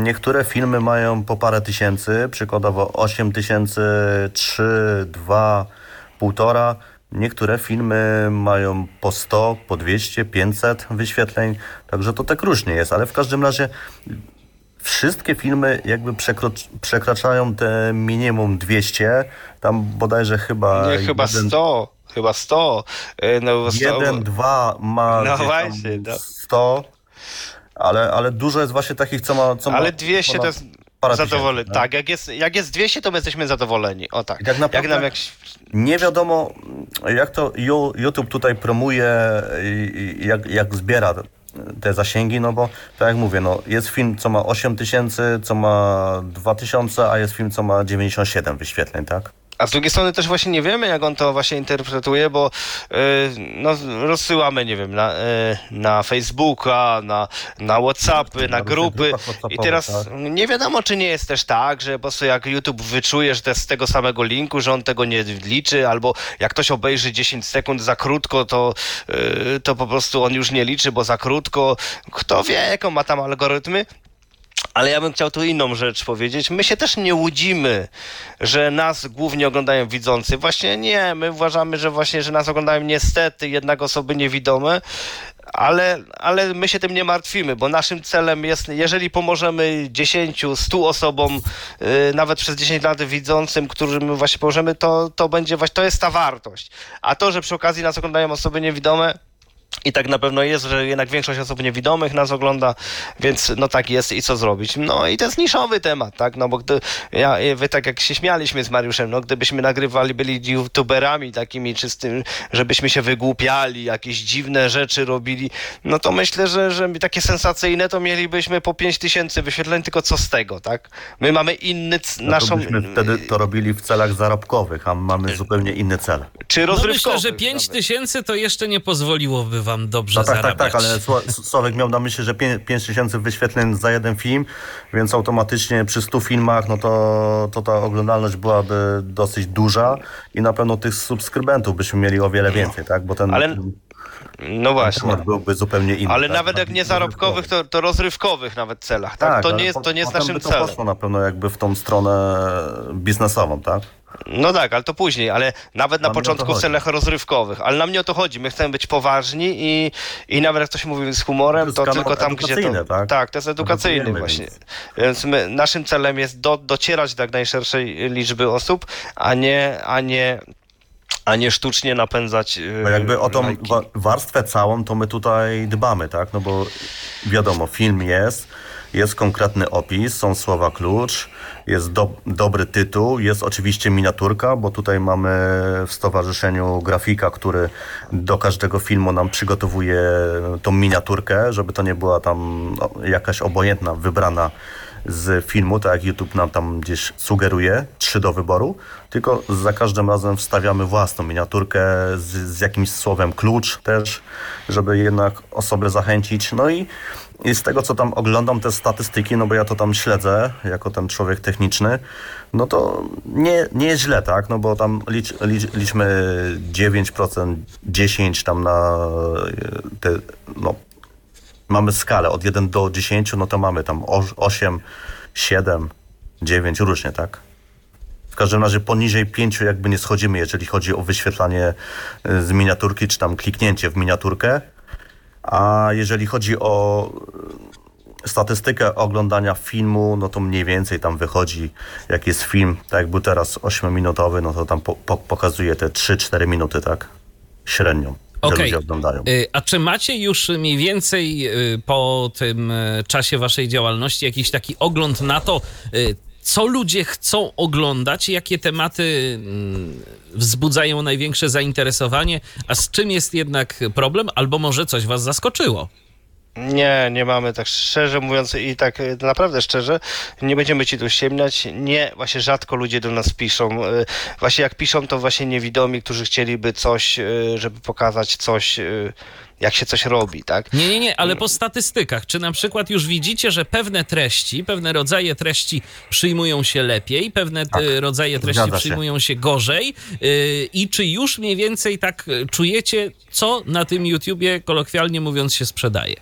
niektóre filmy mają po parę tysięcy, przykładowo 8 tysięcy, 3, 2, 1,5. Niektóre filmy mają po 100, po 200, 500 wyświetleń, także to tak różnie jest, ale w każdym razie wszystkie filmy jakby przekraczają te minimum 200, tam bodajże chyba... Nie, chyba 100. Chyba 100. No, 1, 2 ma no gdzieś właśnie, tam no. 100, ale dużo jest właśnie takich, co ma... Ale 200 to jest zadowolenie. Tysięcy, tak, jak jest 200, to my jesteśmy zadowoleni. O tak. I tak naprawdę jak nam nie wiadomo, jak to YouTube tutaj promuje i jak zbiera te zasięgi, no bo tak jak mówię, no jest film, co ma 8 tysięcy, co ma 2000, a jest film, co ma 97 wyświetleń, tak? A z drugiej strony też właśnie nie wiemy, jak on to właśnie interpretuje, bo no, rozsyłamy, nie wiem, na Facebooka, na WhatsAppy, na grupy i teraz nie wiadomo, czy nie jest też tak, że po prostu jak YouTube wyczuje, że to jest z tego samego linku, że on tego nie liczy, albo jak ktoś obejrzy 10 sekund za krótko, to po prostu on już nie liczy, bo za krótko. Kto wie, jaką ma tam algorytmy? Ale ja bym chciał tu inną rzecz powiedzieć. My się też nie łudzimy, że nas głównie oglądają widzący. Właśnie nie, my uważamy, że nas oglądają niestety jednak osoby niewidome, ale my się tym nie martwimy, bo naszym celem jest, jeżeli pomożemy 10, 100 osobom, nawet przez 10 lat widzącym, którym właśnie pomożemy, to będzie właśnie, to jest ta wartość. A to, że przy okazji nas oglądają osoby niewidome, i tak na pewno jest, że jednak większość osób niewidomych nas ogląda, więc no tak jest i co zrobić. No i to jest niszowy temat, tak, no bo wy tak jak się śmialiśmy z Mariuszem, no gdybyśmy nagrywali, byli youtuberami takimi czystym, żebyśmy się wygłupiali, jakieś dziwne rzeczy robili, no to myślę, że takie sensacyjne to mielibyśmy po 5000 wyświetleń, tylko co z tego, tak? My mamy inny, naszą... Byśmy wtedy to robili w celach zarobkowych, a mamy zupełnie inny cel. Czy rozrywkowy. No myślę, że 5000 to jeszcze nie pozwoliłoby wam dobrze zarabiać. Tak, ale Sławek miał na myśli, że 5000 wyświetleń za jeden film, więc automatycznie przy 100 filmach, no to ta oglądalność byłaby dosyć duża i na pewno tych subskrybentów byśmy mieli o wiele więcej, tak? Bo no właśnie. Temat byłby zupełnie inny. Ale tak? nawet jak nie zarobkowych, to rozrywkowych nawet celach, tak? To nie jest naszym celem. To poszło na pewno jakby w tą stronę biznesową, tak? No tak, ale to później, ale nawet na początku w celach rozrywkowych. Ale nam nie o to chodzi, my chcemy być poważni i nawet jak ktoś mówi z humorem, to tylko tam, gdzie to... Tak? Tak, to jest edukacyjny właśnie. Więc naszym celem jest docierać do jak najszerszej liczby osób, a nie sztucznie napędzać. No jakby o tą warstwę całą to my tutaj dbamy, tak? No bo wiadomo, film jest konkretny opis, są słowa klucz, jest dobry tytuł, jest oczywiście miniaturka, bo tutaj mamy w stowarzyszeniu grafika, który do każdego filmu nam przygotowuje tą miniaturkę, żeby to nie była tam jakaś obojętna, wybrana z filmu, tak jak YouTube nam tam gdzieś sugeruje, 3 do wyboru, tylko za każdym razem wstawiamy własną miniaturkę z jakimś słowem klucz też, żeby jednak osoby zachęcić. No i z tego, co tam oglądam, te statystyki, no bo ja to tam śledzę jako ten człowiek techniczny, no to nie jest źle, tak? No bo tam liczmy 9%, 10% tam na te, no mamy skalę od 1 do 10, no to mamy tam 8, 7, 9, różnie, tak? W każdym razie poniżej 5 jakby nie schodzimy, jeżeli chodzi o wyświetlanie z miniaturki, czy tam kliknięcie w miniaturkę. A jeżeli chodzi o statystykę oglądania filmu, no to mniej więcej tam wychodzi, jak jest film, tak jak był teraz 8-minutowy, no to tam pokazuje te 3-4 minuty, tak? Średnią. Okej. A czy macie już mniej więcej po tym czasie waszej działalności jakiś taki ogląd na to, co ludzie chcą oglądać, jakie tematy wzbudzają największe zainteresowanie, a z czym jest jednak problem, albo może coś was zaskoczyło? Nie mamy, tak szczerze mówiąc i tak naprawdę szczerze, nie będziemy ci tu ściemniać, nie, właśnie rzadko ludzie do nas piszą, właśnie jak piszą, to właśnie niewidomi, którzy chcieliby coś, żeby pokazać coś, jak się coś robi, tak? Nie, ale po statystykach, czy na przykład już widzicie, że pewne rodzaje treści przyjmują się lepiej, pewne rodzaje treści przyjmują się gorzej i czy już mniej więcej tak czujecie, co na tym YouTubie, kolokwialnie mówiąc, się sprzedaje?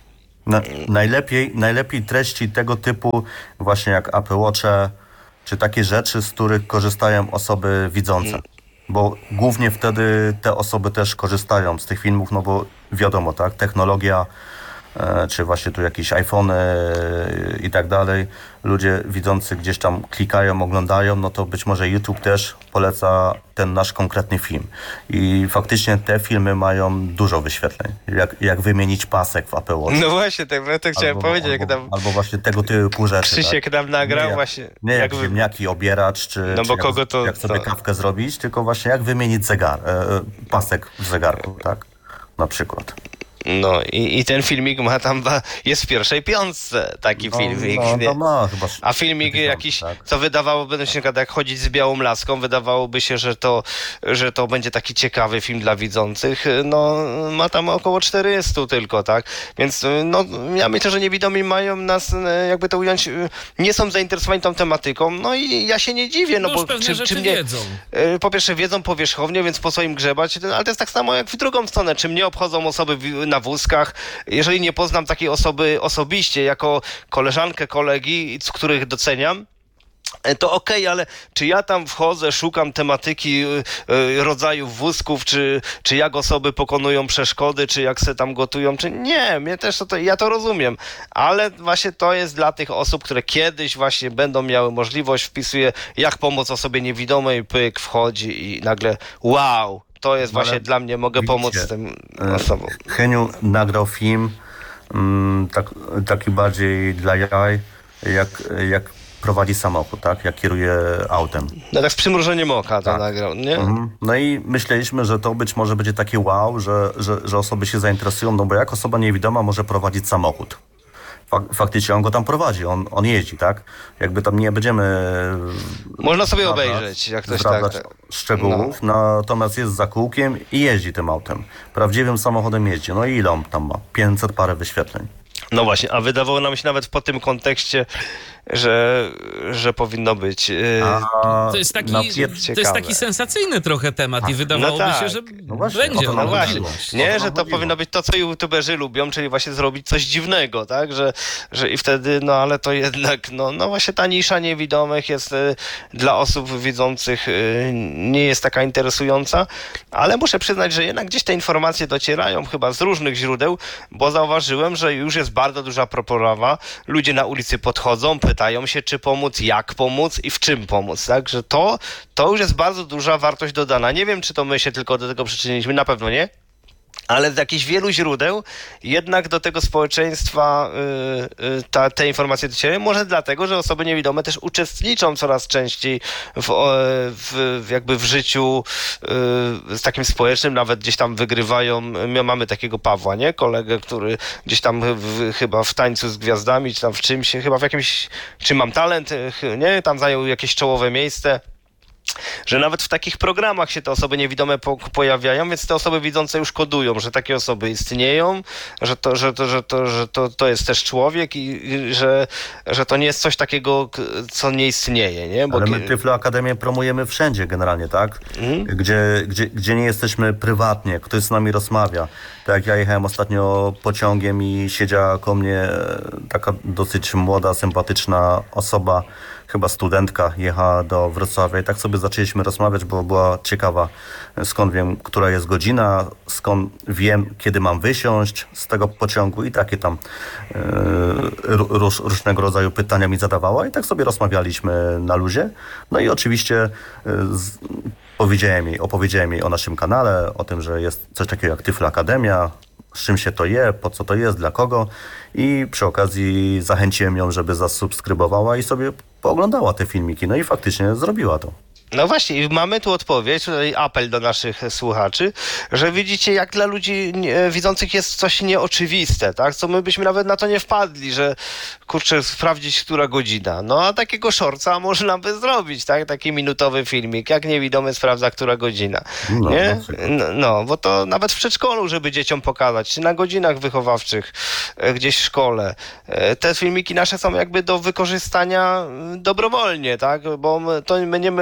Najlepiej treści tego typu, właśnie jak Apple Watche, czy takie rzeczy, z których korzystają osoby widzące. Bo głównie wtedy te osoby też korzystają z tych filmów, no bo wiadomo, tak, technologia, czy właśnie tu jakieś iPhony i tak dalej, ludzie widzący gdzieś tam klikają, oglądają, no to być może YouTube też poleca ten nasz konkretny film. I faktycznie te filmy mają dużo wyświetleń. Jak wymienić pasek w Apple Watch. No właśnie, tak chciałem powiedzieć. Albo właśnie tego typu rzeczy. Krzysiek nam nagrał właśnie. Nie jak ziemniaki obieracz, czy, no bo czy kogo to, jak sobie kawkę zrobić, tylko właśnie jak wymienić pasek w zegarku, tak? Na przykład. No i ten filmik ma tam, jest w pierwszej piątce taki filmik. No, chyba a filmik jakiś, tak. co wydawałoby się, jak chodzić z białą laską, wydawałoby się, że to będzie taki ciekawy film dla widzących. No, ma tam około 400 tylko, tak? Więc no, ja myślę, że niewidomi mają nas, jakby to ująć, nie są zainteresowani tą tematyką. No i ja się nie dziwię, no bo pewne rzeczy wiedzą. Po pierwsze wiedzą powierzchownie, więc po co im grzebać, ale to jest tak samo jak w drugą stronę. Czy mnie obchodzą osoby na wózkach, jeżeli nie poznam takiej osoby osobiście, jako koleżankę, kolegi, których doceniam, to okej, ale czy ja tam wchodzę, szukam tematyki rodzajów wózków, czy jak osoby pokonują przeszkody, czy jak se tam gotują, czy nie, mnie też ja to rozumiem, ale właśnie to jest dla tych osób, które kiedyś właśnie będą miały możliwość, wpisuję jak pomóc osobie niewidomej, pyk, wchodzi i nagle wow, to jest właśnie dla mnie, mogę pomóc tym osobom. Heniu nagrał film taki bardziej dla jaj, jak prowadzi samochód, tak? Jak kieruje autem. No tak z przymrużeniem oka to nagrał, nie? No i myśleliśmy, że to być może będzie takie wow, że osoby się zainteresują, no bo jak osoba niewidoma może prowadzić samochód? Faktycznie on go tam prowadzi, on jeździ, tak? Jakby tam nie będziemy... Można sobie obejrzeć, jak ktoś tak. szczegółów, natomiast jest za kółkiem i jeździ tym autem. Prawdziwym samochodem jeździ. No i ile on tam ma? 500 parę wyświetleń. No właśnie, a wydawało nam się nawet po tym kontekście, że powinno być to jest taki sensacyjny trochę temat i wydawałoby się, że będzie. No właśnie. Nie, że to powinno być to, co youtuberzy lubią, czyli właśnie zrobić coś dziwnego, tak? Że i wtedy, no ale to jednak, no właśnie ta nisza niewidomych jest dla osób widzących nie jest taka interesująca, ale muszę przyznać, że jednak gdzieś te informacje docierają chyba z różnych źródeł, bo zauważyłem, że już jest bardzo duża proporawa. Ludzie na ulicy podchodzą, pytają się, czy pomóc, jak pomóc i w czym pomóc. Także to już jest bardzo duża wartość dodana. Nie wiem, czy to my się tylko do tego przyczyniliśmy, na pewno nie. Ale z jakichś wielu źródeł jednak do tego społeczeństwa te informacje docierają. Może dlatego, że osoby niewidome też uczestniczą coraz częściej jakby w życiu z takim społecznym, nawet gdzieś tam wygrywają. My mamy takiego Pawła, nie? Kolegę, który gdzieś tam chyba w Tańcu z Gwiazdami, czy tam w czymś, chyba w jakimś, czy Mam Talent, nie? Tam zajął jakieś czołowe miejsce. Że nawet w takich programach się te osoby niewidome pojawiają, więc te osoby widzące już kodują, że takie osoby istnieją, że to jest też człowiek i że to nie jest coś takiego, co nie istnieje, nie? Ale my Tyflo Akademię promujemy wszędzie generalnie, tak? Gdzie nie jesteśmy prywatnie, ktoś z nami rozmawia. Tak jak ja jechałem ostatnio pociągiem i siedziała koło mnie taka dosyć młoda, sympatyczna osoba, chyba studentka, jechała do Wrocławia i tak sobie zaczęliśmy rozmawiać, bo była ciekawa, skąd wiem, która jest godzina, skąd wiem, kiedy mam wysiąść z tego pociągu i takie tam różnego rodzaju pytania mi zadawała i tak sobie rozmawialiśmy na luzie. No i oczywiście opowiedziałem jej o naszym kanale, o tym, że jest coś takiego jak Tyflo Akademia, z czym się to je, po co to jest, dla kogo i przy okazji zachęciłem ją, żeby zasubskrybowała i sobie pooglądała te filmiki, no i faktycznie zrobiła to. No właśnie, mamy tu odpowiedź, tutaj apel do naszych słuchaczy, że widzicie, jak dla ludzi widzących jest coś nieoczywiste, tak? Co my byśmy nawet na to nie wpadli, że kurczę, sprawdzić, która godzina. No a takiego shortsa można by zrobić, tak? Taki minutowy filmik, jak niewidomy sprawdza, która godzina. Nie? No, bo to nawet w przedszkolu, żeby dzieciom pokazać, czy na godzinach wychowawczych, gdzieś w szkole. Te filmiki nasze są jakby do wykorzystania dobrowolnie, tak? Bo my tam nie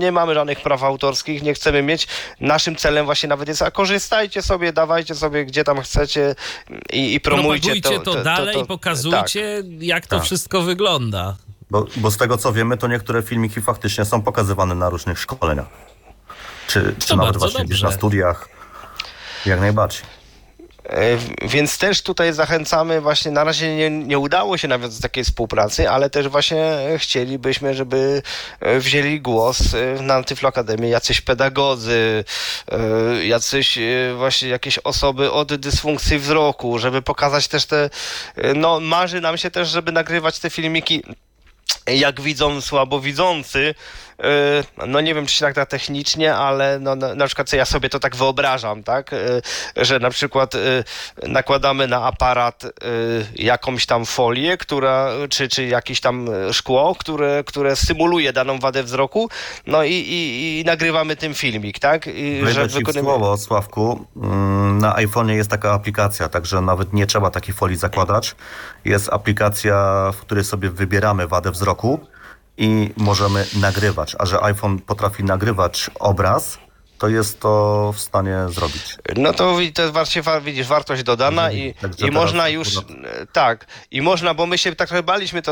nie mamy żadnych praw autorskich, nie chcemy mieć. Naszym celem właśnie nawet jest, a korzystajcie sobie, dawajcie sobie gdzie tam chcecie i promujcie propagujcie to dalej, pokazujcie, jak to wszystko wygląda. Bo z tego co wiemy, to niektóre filmiki faktycznie są pokazywane na różnych szkoleniach. Czy nawet właśnie gdzieś na studiach. Jak najbardziej. Więc też tutaj zachęcamy, właśnie na razie nie udało się nawiązać takiej współpracy, ale też właśnie chcielibyśmy, żeby wzięli głos na Tyflo Akademii jacyś pedagodzy, jacyś właśnie jakieś osoby od dysfunkcji wzroku, żeby pokazać też no marzy nam się też, żeby nagrywać te filmiki jak widzą słabowidzący. No nie wiem, czy się tak da technicznie, ale no, na przykład co ja sobie to tak wyobrażam, tak, że na przykład nakładamy na aparat jakąś tam folię, czy jakieś tam szkło, które symuluje daną wadę wzroku, no i nagrywamy tym filmik, tak? Wejdę ci w słowo, Sławku. Na iPhone'ie jest taka aplikacja, także nawet nie trzeba takiej folii zakładać. Jest aplikacja, w której sobie wybieramy wadę wzroku i możemy nagrywać. A że iPhone potrafi nagrywać obraz, to jest to w stanie zrobić. No to jest właśnie, widzisz, wartość dodana i można już, tak, i można, bo my się tak trochę baliśmy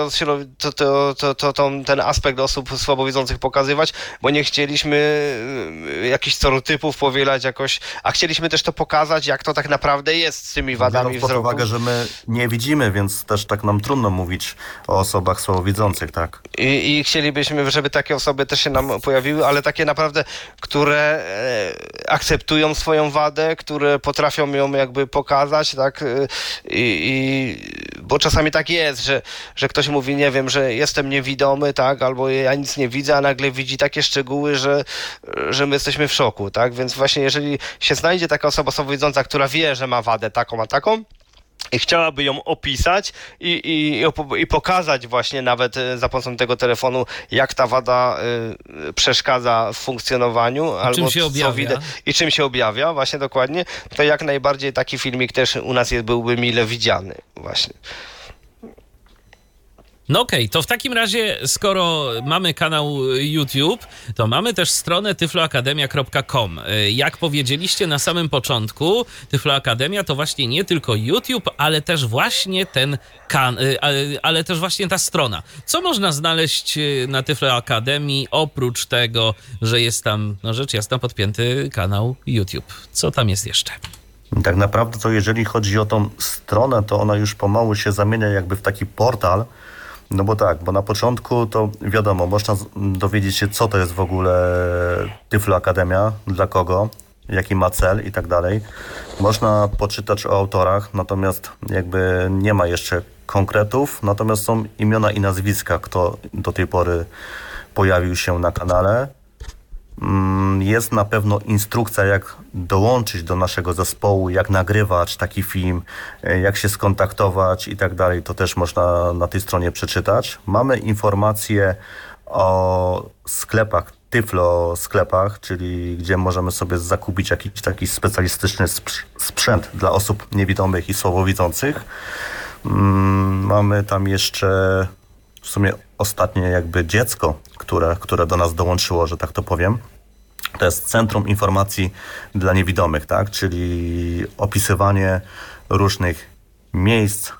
ten aspekt osób słabowidzących pokazywać, bo nie chcieliśmy jakichś stereotypów powielać jakoś, a chcieliśmy też to pokazać, jak to tak naprawdę jest z tymi wadami wzroku. Biorąc pod uwagę, że my nie widzimy, więc też tak nam trudno mówić o osobach słabowidzących, tak? I chcielibyśmy, żeby takie osoby też się nam pojawiły, ale takie naprawdę, które akceptują swoją wadę, które potrafią ją jakby pokazać, tak? Bo czasami tak jest, że ktoś mówi, nie wiem, że jestem niewidomy, tak? Albo ja nic nie widzę, a nagle widzi takie szczegóły, że my jesteśmy w szoku, tak? Więc właśnie jeżeli się znajdzie taka osoba słabowidząca, która wie, że ma wadę taką, a taką, i chciałaby ją opisać i pokazać właśnie nawet za pomocą tego telefonu, jak ta wada przeszkadza w funkcjonowaniu. I czym się objawia. I czym się objawia, właśnie dokładnie. To jak najbardziej taki filmik też u nas byłby mile widziany właśnie. No okej, to w takim razie, skoro mamy kanał YouTube, to mamy też stronę tyfloakademia.com. Jak powiedzieliście na samym początku, Tyflo Akademia to właśnie nie tylko YouTube, ale też właśnie ale też właśnie ta strona. Co można znaleźć na Tyflo Akademii, oprócz tego, że jest tam, no rzecz jasna, podpięty kanał YouTube? Co tam jest jeszcze? Tak naprawdę to jeżeli chodzi o tą stronę, to ona już pomału się zamienia jakby w taki portal. No bo na początku to wiadomo, można dowiedzieć się, co to jest w ogóle Tyflo Akademia, dla kogo, jaki ma cel i tak dalej. Można poczytać o autorach, natomiast jakby nie ma jeszcze konkretów, natomiast są imiona i nazwiska, kto do tej pory pojawił się na kanale. Jest na pewno instrukcja, jak dołączyć do naszego zespołu, jak nagrywać taki film, jak się skontaktować i tak dalej. To też można na tej stronie przeczytać. Mamy informacje o sklepach, Tyflo sklepach, czyli gdzie możemy sobie zakupić jakiś taki specjalistyczny sprzęt dla osób niewidomych i słabowidzących. Mamy tam jeszcze w sumie ostatnie jakby dziecko, które do nas dołączyło, że tak to powiem. To jest Centrum Informacji dla Niewidomych, tak? Czyli opisywanie różnych miejsc,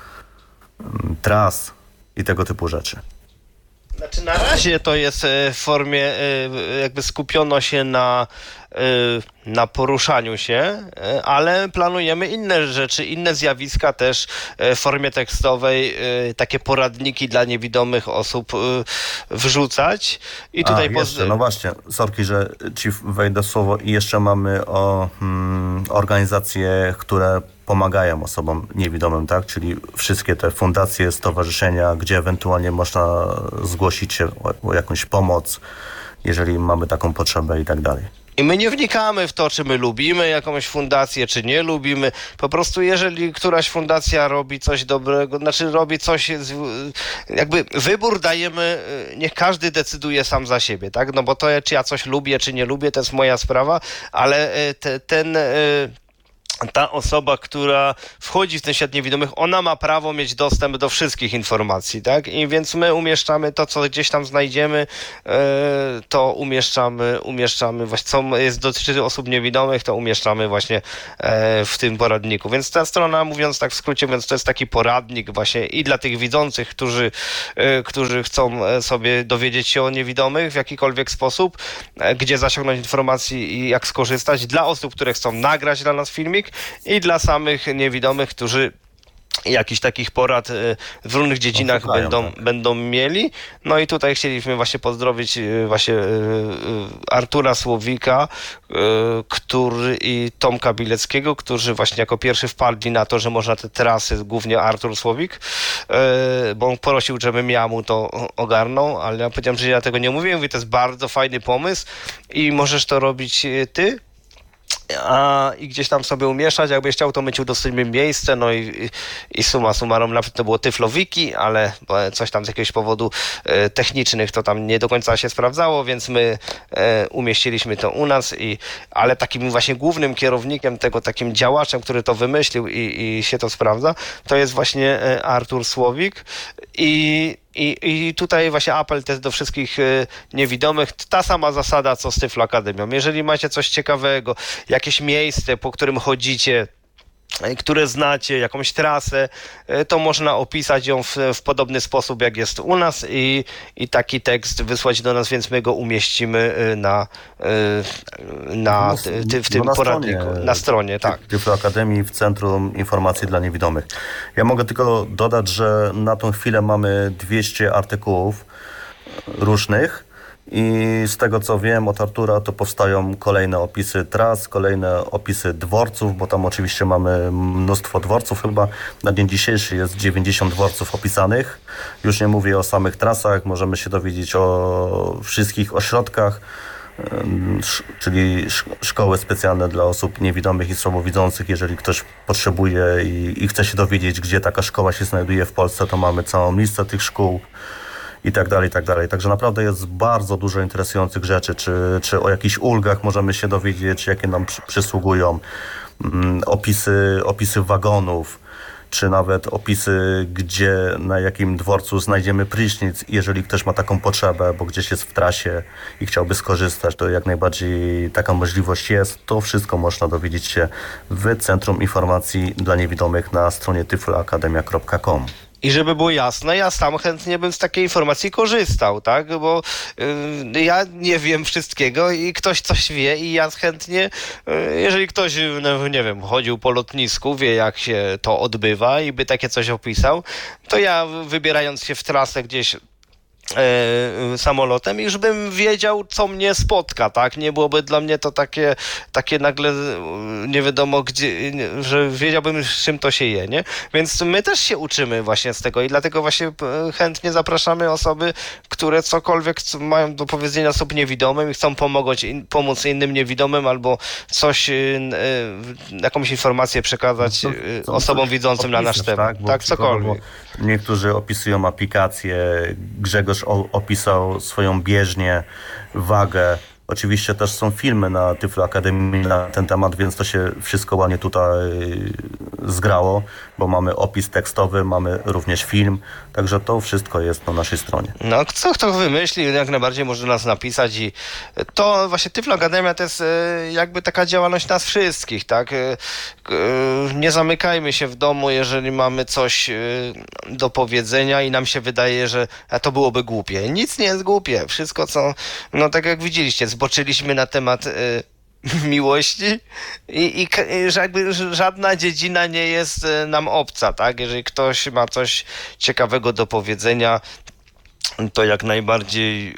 tras i tego typu rzeczy. Znaczy na razie to jest w formie jakby skupiono się na poruszaniu się, ale planujemy inne rzeczy, inne zjawiska też w formie tekstowej, takie poradniki dla niewidomych osób wrzucać. I tutaj no właśnie, sorki, że ci wejdę w słowo i jeszcze mamy organizacje, które pomagają osobom niewidomym, tak? Czyli wszystkie te fundacje, stowarzyszenia, gdzie ewentualnie można zgłosić się o jakąś pomoc, jeżeli mamy taką potrzebę i tak dalej. I my nie wnikamy w to, czy my lubimy jakąś fundację, czy nie lubimy. Po prostu jeżeli któraś fundacja robi coś dobrego, znaczy robi coś, jakby wybór dajemy, niech każdy decyduje sam za siebie, tak? No bo to, czy ja coś lubię, czy nie lubię, to jest moja sprawa, ale ta osoba, która wchodzi w ten świat niewidomych, ona ma prawo mieć dostęp do wszystkich informacji, tak? I więc my umieszczamy to, co gdzieś tam znajdziemy, to umieszczamy właśnie, co dotyczy osób niewidomych, to umieszczamy właśnie w tym poradniku. Więc ta strona, mówiąc tak w skrócie, więc to jest taki poradnik właśnie i dla tych widzących, którzy chcą sobie dowiedzieć się o niewidomych w jakikolwiek sposób, gdzie zasięgnąć informacji i jak skorzystać, dla osób, które chcą nagrać dla nas filmik, i dla samych niewidomych, którzy jakichś takich porad w różnych dziedzinach będą mieli. No i tutaj chcieliśmy właśnie pozdrowić właśnie Artura Słowika, i Tomka Bileckiego, którzy właśnie jako pierwszy wpadli na to, że można te trasy, głównie Artur Słowik, bo on prosił, żebym ja mu to ogarnął, ale ja powiedziałem, że ja tego nie mówię. Mówię, to jest bardzo fajny pomysł i możesz to robić ty. I gdzieś tam sobie umieszczać, jakbyś chciał, to my ci udostępnimy miejsce, no i summa summarum, nawet to było Tyflowiki, ale coś tam z jakiegoś powodu technicznych to tam nie do końca się sprawdzało, więc my umieściliśmy to u nas, ale takim właśnie głównym kierownikiem tego, takim działaczem, który to wymyślił i się to sprawdza, to jest właśnie Artur Słowik i tutaj właśnie apel też do wszystkich niewidomych, ta sama zasada co z Tyflo Akademią. Jeżeli macie coś ciekawego, jakieś miejsce, po którym chodzicie, które znacie, jakąś trasę, to można opisać ją w podobny sposób, jak jest u nas i taki tekst wysłać do nas, więc my go umieścimy w tym poradniku, na stronie, tak. Tyflo Akademii w Centrum Informacji dla Niewidomych. Ja mogę tylko dodać, że na tą chwilę mamy 200 artykułów różnych, i z tego co wiem od Artura, to powstają kolejne opisy tras, kolejne opisy dworców, bo tam oczywiście mamy mnóstwo dworców, chyba na dzień dzisiejszy jest 90 dworców opisanych. Już nie mówię o samych trasach, możemy się dowiedzieć o wszystkich ośrodkach, czyli szkoły specjalne dla osób niewidomych i słabowidzących. Jeżeli ktoś potrzebuje i chce się dowiedzieć, gdzie taka szkoła się znajduje w Polsce, to mamy całą listę tych szkół. I tak dalej, i tak dalej. Także naprawdę jest bardzo dużo interesujących rzeczy. Czy o jakichś ulgach możemy się dowiedzieć, jakie nam przysługują. Opisy wagonów, czy nawet opisy, gdzie, na jakim dworcu znajdziemy prysznic. Jeżeli ktoś ma taką potrzebę, bo gdzieś jest w trasie i chciałby skorzystać, to jak najbardziej taka możliwość jest. To wszystko można dowiedzieć się w Centrum Informacji dla Niewidomych na stronie tyfloakademia.com. I żeby było jasne, ja sam chętnie bym z takiej informacji korzystał, tak? Bo ja nie wiem wszystkiego i ktoś coś wie i ja chętnie, jeżeli ktoś, no, nie wiem, chodził po lotnisku, wie jak się to odbywa i by takie coś opisał, to ja wybierając się w trasę gdzieś samolotem, już bym wiedział, co mnie spotka, tak? Nie byłoby dla mnie to takie nagle nie wiadomo gdzie, że wiedziałbym, z czym to się je, nie? Więc my też się uczymy właśnie z tego i dlatego właśnie chętnie zapraszamy osoby, które cokolwiek mają do powiedzenia osób niewidomym i chcą pomóc innym niewidomym albo coś, jakąś informację przekazać osobom widzącym na nasz temat. Tak, cokolwiek. Niektórzy opisują aplikację, Grzegorz opisał swoją bieżnię, wagę. Oczywiście też są filmy na Tyflo Akademii na ten temat, więc to się wszystko ładnie tutaj zgrało, bo mamy opis tekstowy, mamy również film, także to wszystko jest na naszej stronie. No, kto wymyśli, jak najbardziej może nas napisać i to właśnie Tyflo Akademia to jest jakby taka działalność nas wszystkich, tak? Nie zamykajmy się w domu, jeżeli mamy coś do powiedzenia i nam się wydaje, że to byłoby głupie. Nic nie jest głupie. Wszystko co, no tak jak widzieliście, zboczyliśmy na temat miłości i że jakby żadna dziedzina nie jest nam obca, tak? Jeżeli ktoś ma coś ciekawego do powiedzenia, to jak najbardziej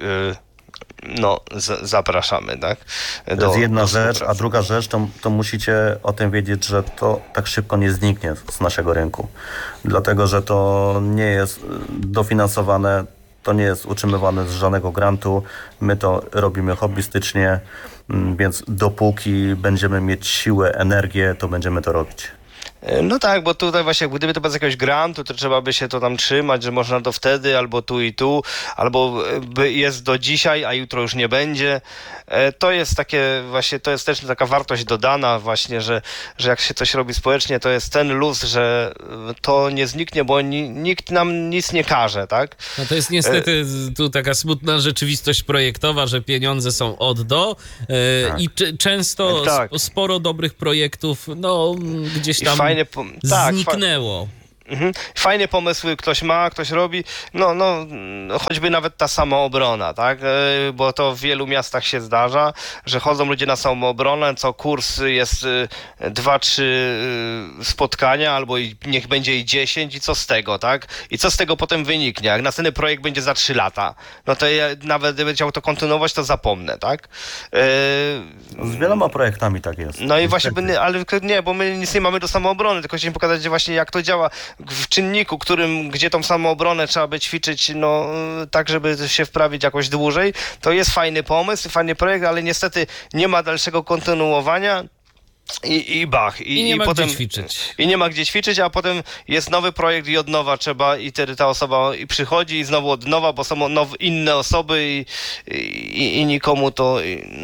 zapraszamy, tak? To jest jedna rzecz, a druga rzecz, to musicie o tym wiedzieć, że to tak szybko nie zniknie z naszego rynku. Dlatego, że to nie jest dofinansowane, to nie jest utrzymywane z żadnego grantu. My to robimy hobbystycznie, więc dopóki będziemy mieć siłę, energię, to będziemy to robić. No tak, bo tutaj właśnie gdyby to bez jakiegoś grantu, to trzeba by się to tam trzymać, że można to wtedy, albo tu i tu, albo jest do dzisiaj, a jutro już nie będzie. To jest takie właśnie, to jest też taka wartość dodana właśnie, że jak się coś robi społecznie, to jest ten luz, że to nie zniknie, bo nikt nam nic nie każe, tak? No to jest niestety tu taka smutna rzeczywistość projektowa, że pieniądze są od do Tak. i często sporo dobrych projektów no gdzieś tam zniknęło. Fajne pomysły ktoś ma, ktoś robi, no choćby nawet ta samoobrona, tak, bo to w wielu miastach się zdarza, że chodzą ludzie na samoobronę, co kurs jest 2-3 spotkania, albo niech będzie i 10 i co z tego, tak, i co z tego potem wyniknie, jak następny projekt będzie za 3 lata, no to ja nawet gdybym chciał to kontynuować, to zapomnę, tak. Z wieloma projektami tak jest. No i właśnie, ale nie, bo my nic nie mamy do samoobrony, tylko chciałem pokazać, że właśnie jak to działa w czynniku, gdzie tą samoobronę trzeba by ćwiczyć, no tak, żeby się wprawić jakoś dłużej, to jest fajny pomysł, fajny projekt, ale niestety nie ma dalszego kontynuowania. I nie ma potem, gdzie ćwiczyć. I nie ma gdzie ćwiczyć, a potem jest nowy projekt i od nowa trzeba, i wtedy ta osoba i przychodzi i znowu od nowa, bo są inne osoby i nikomu to,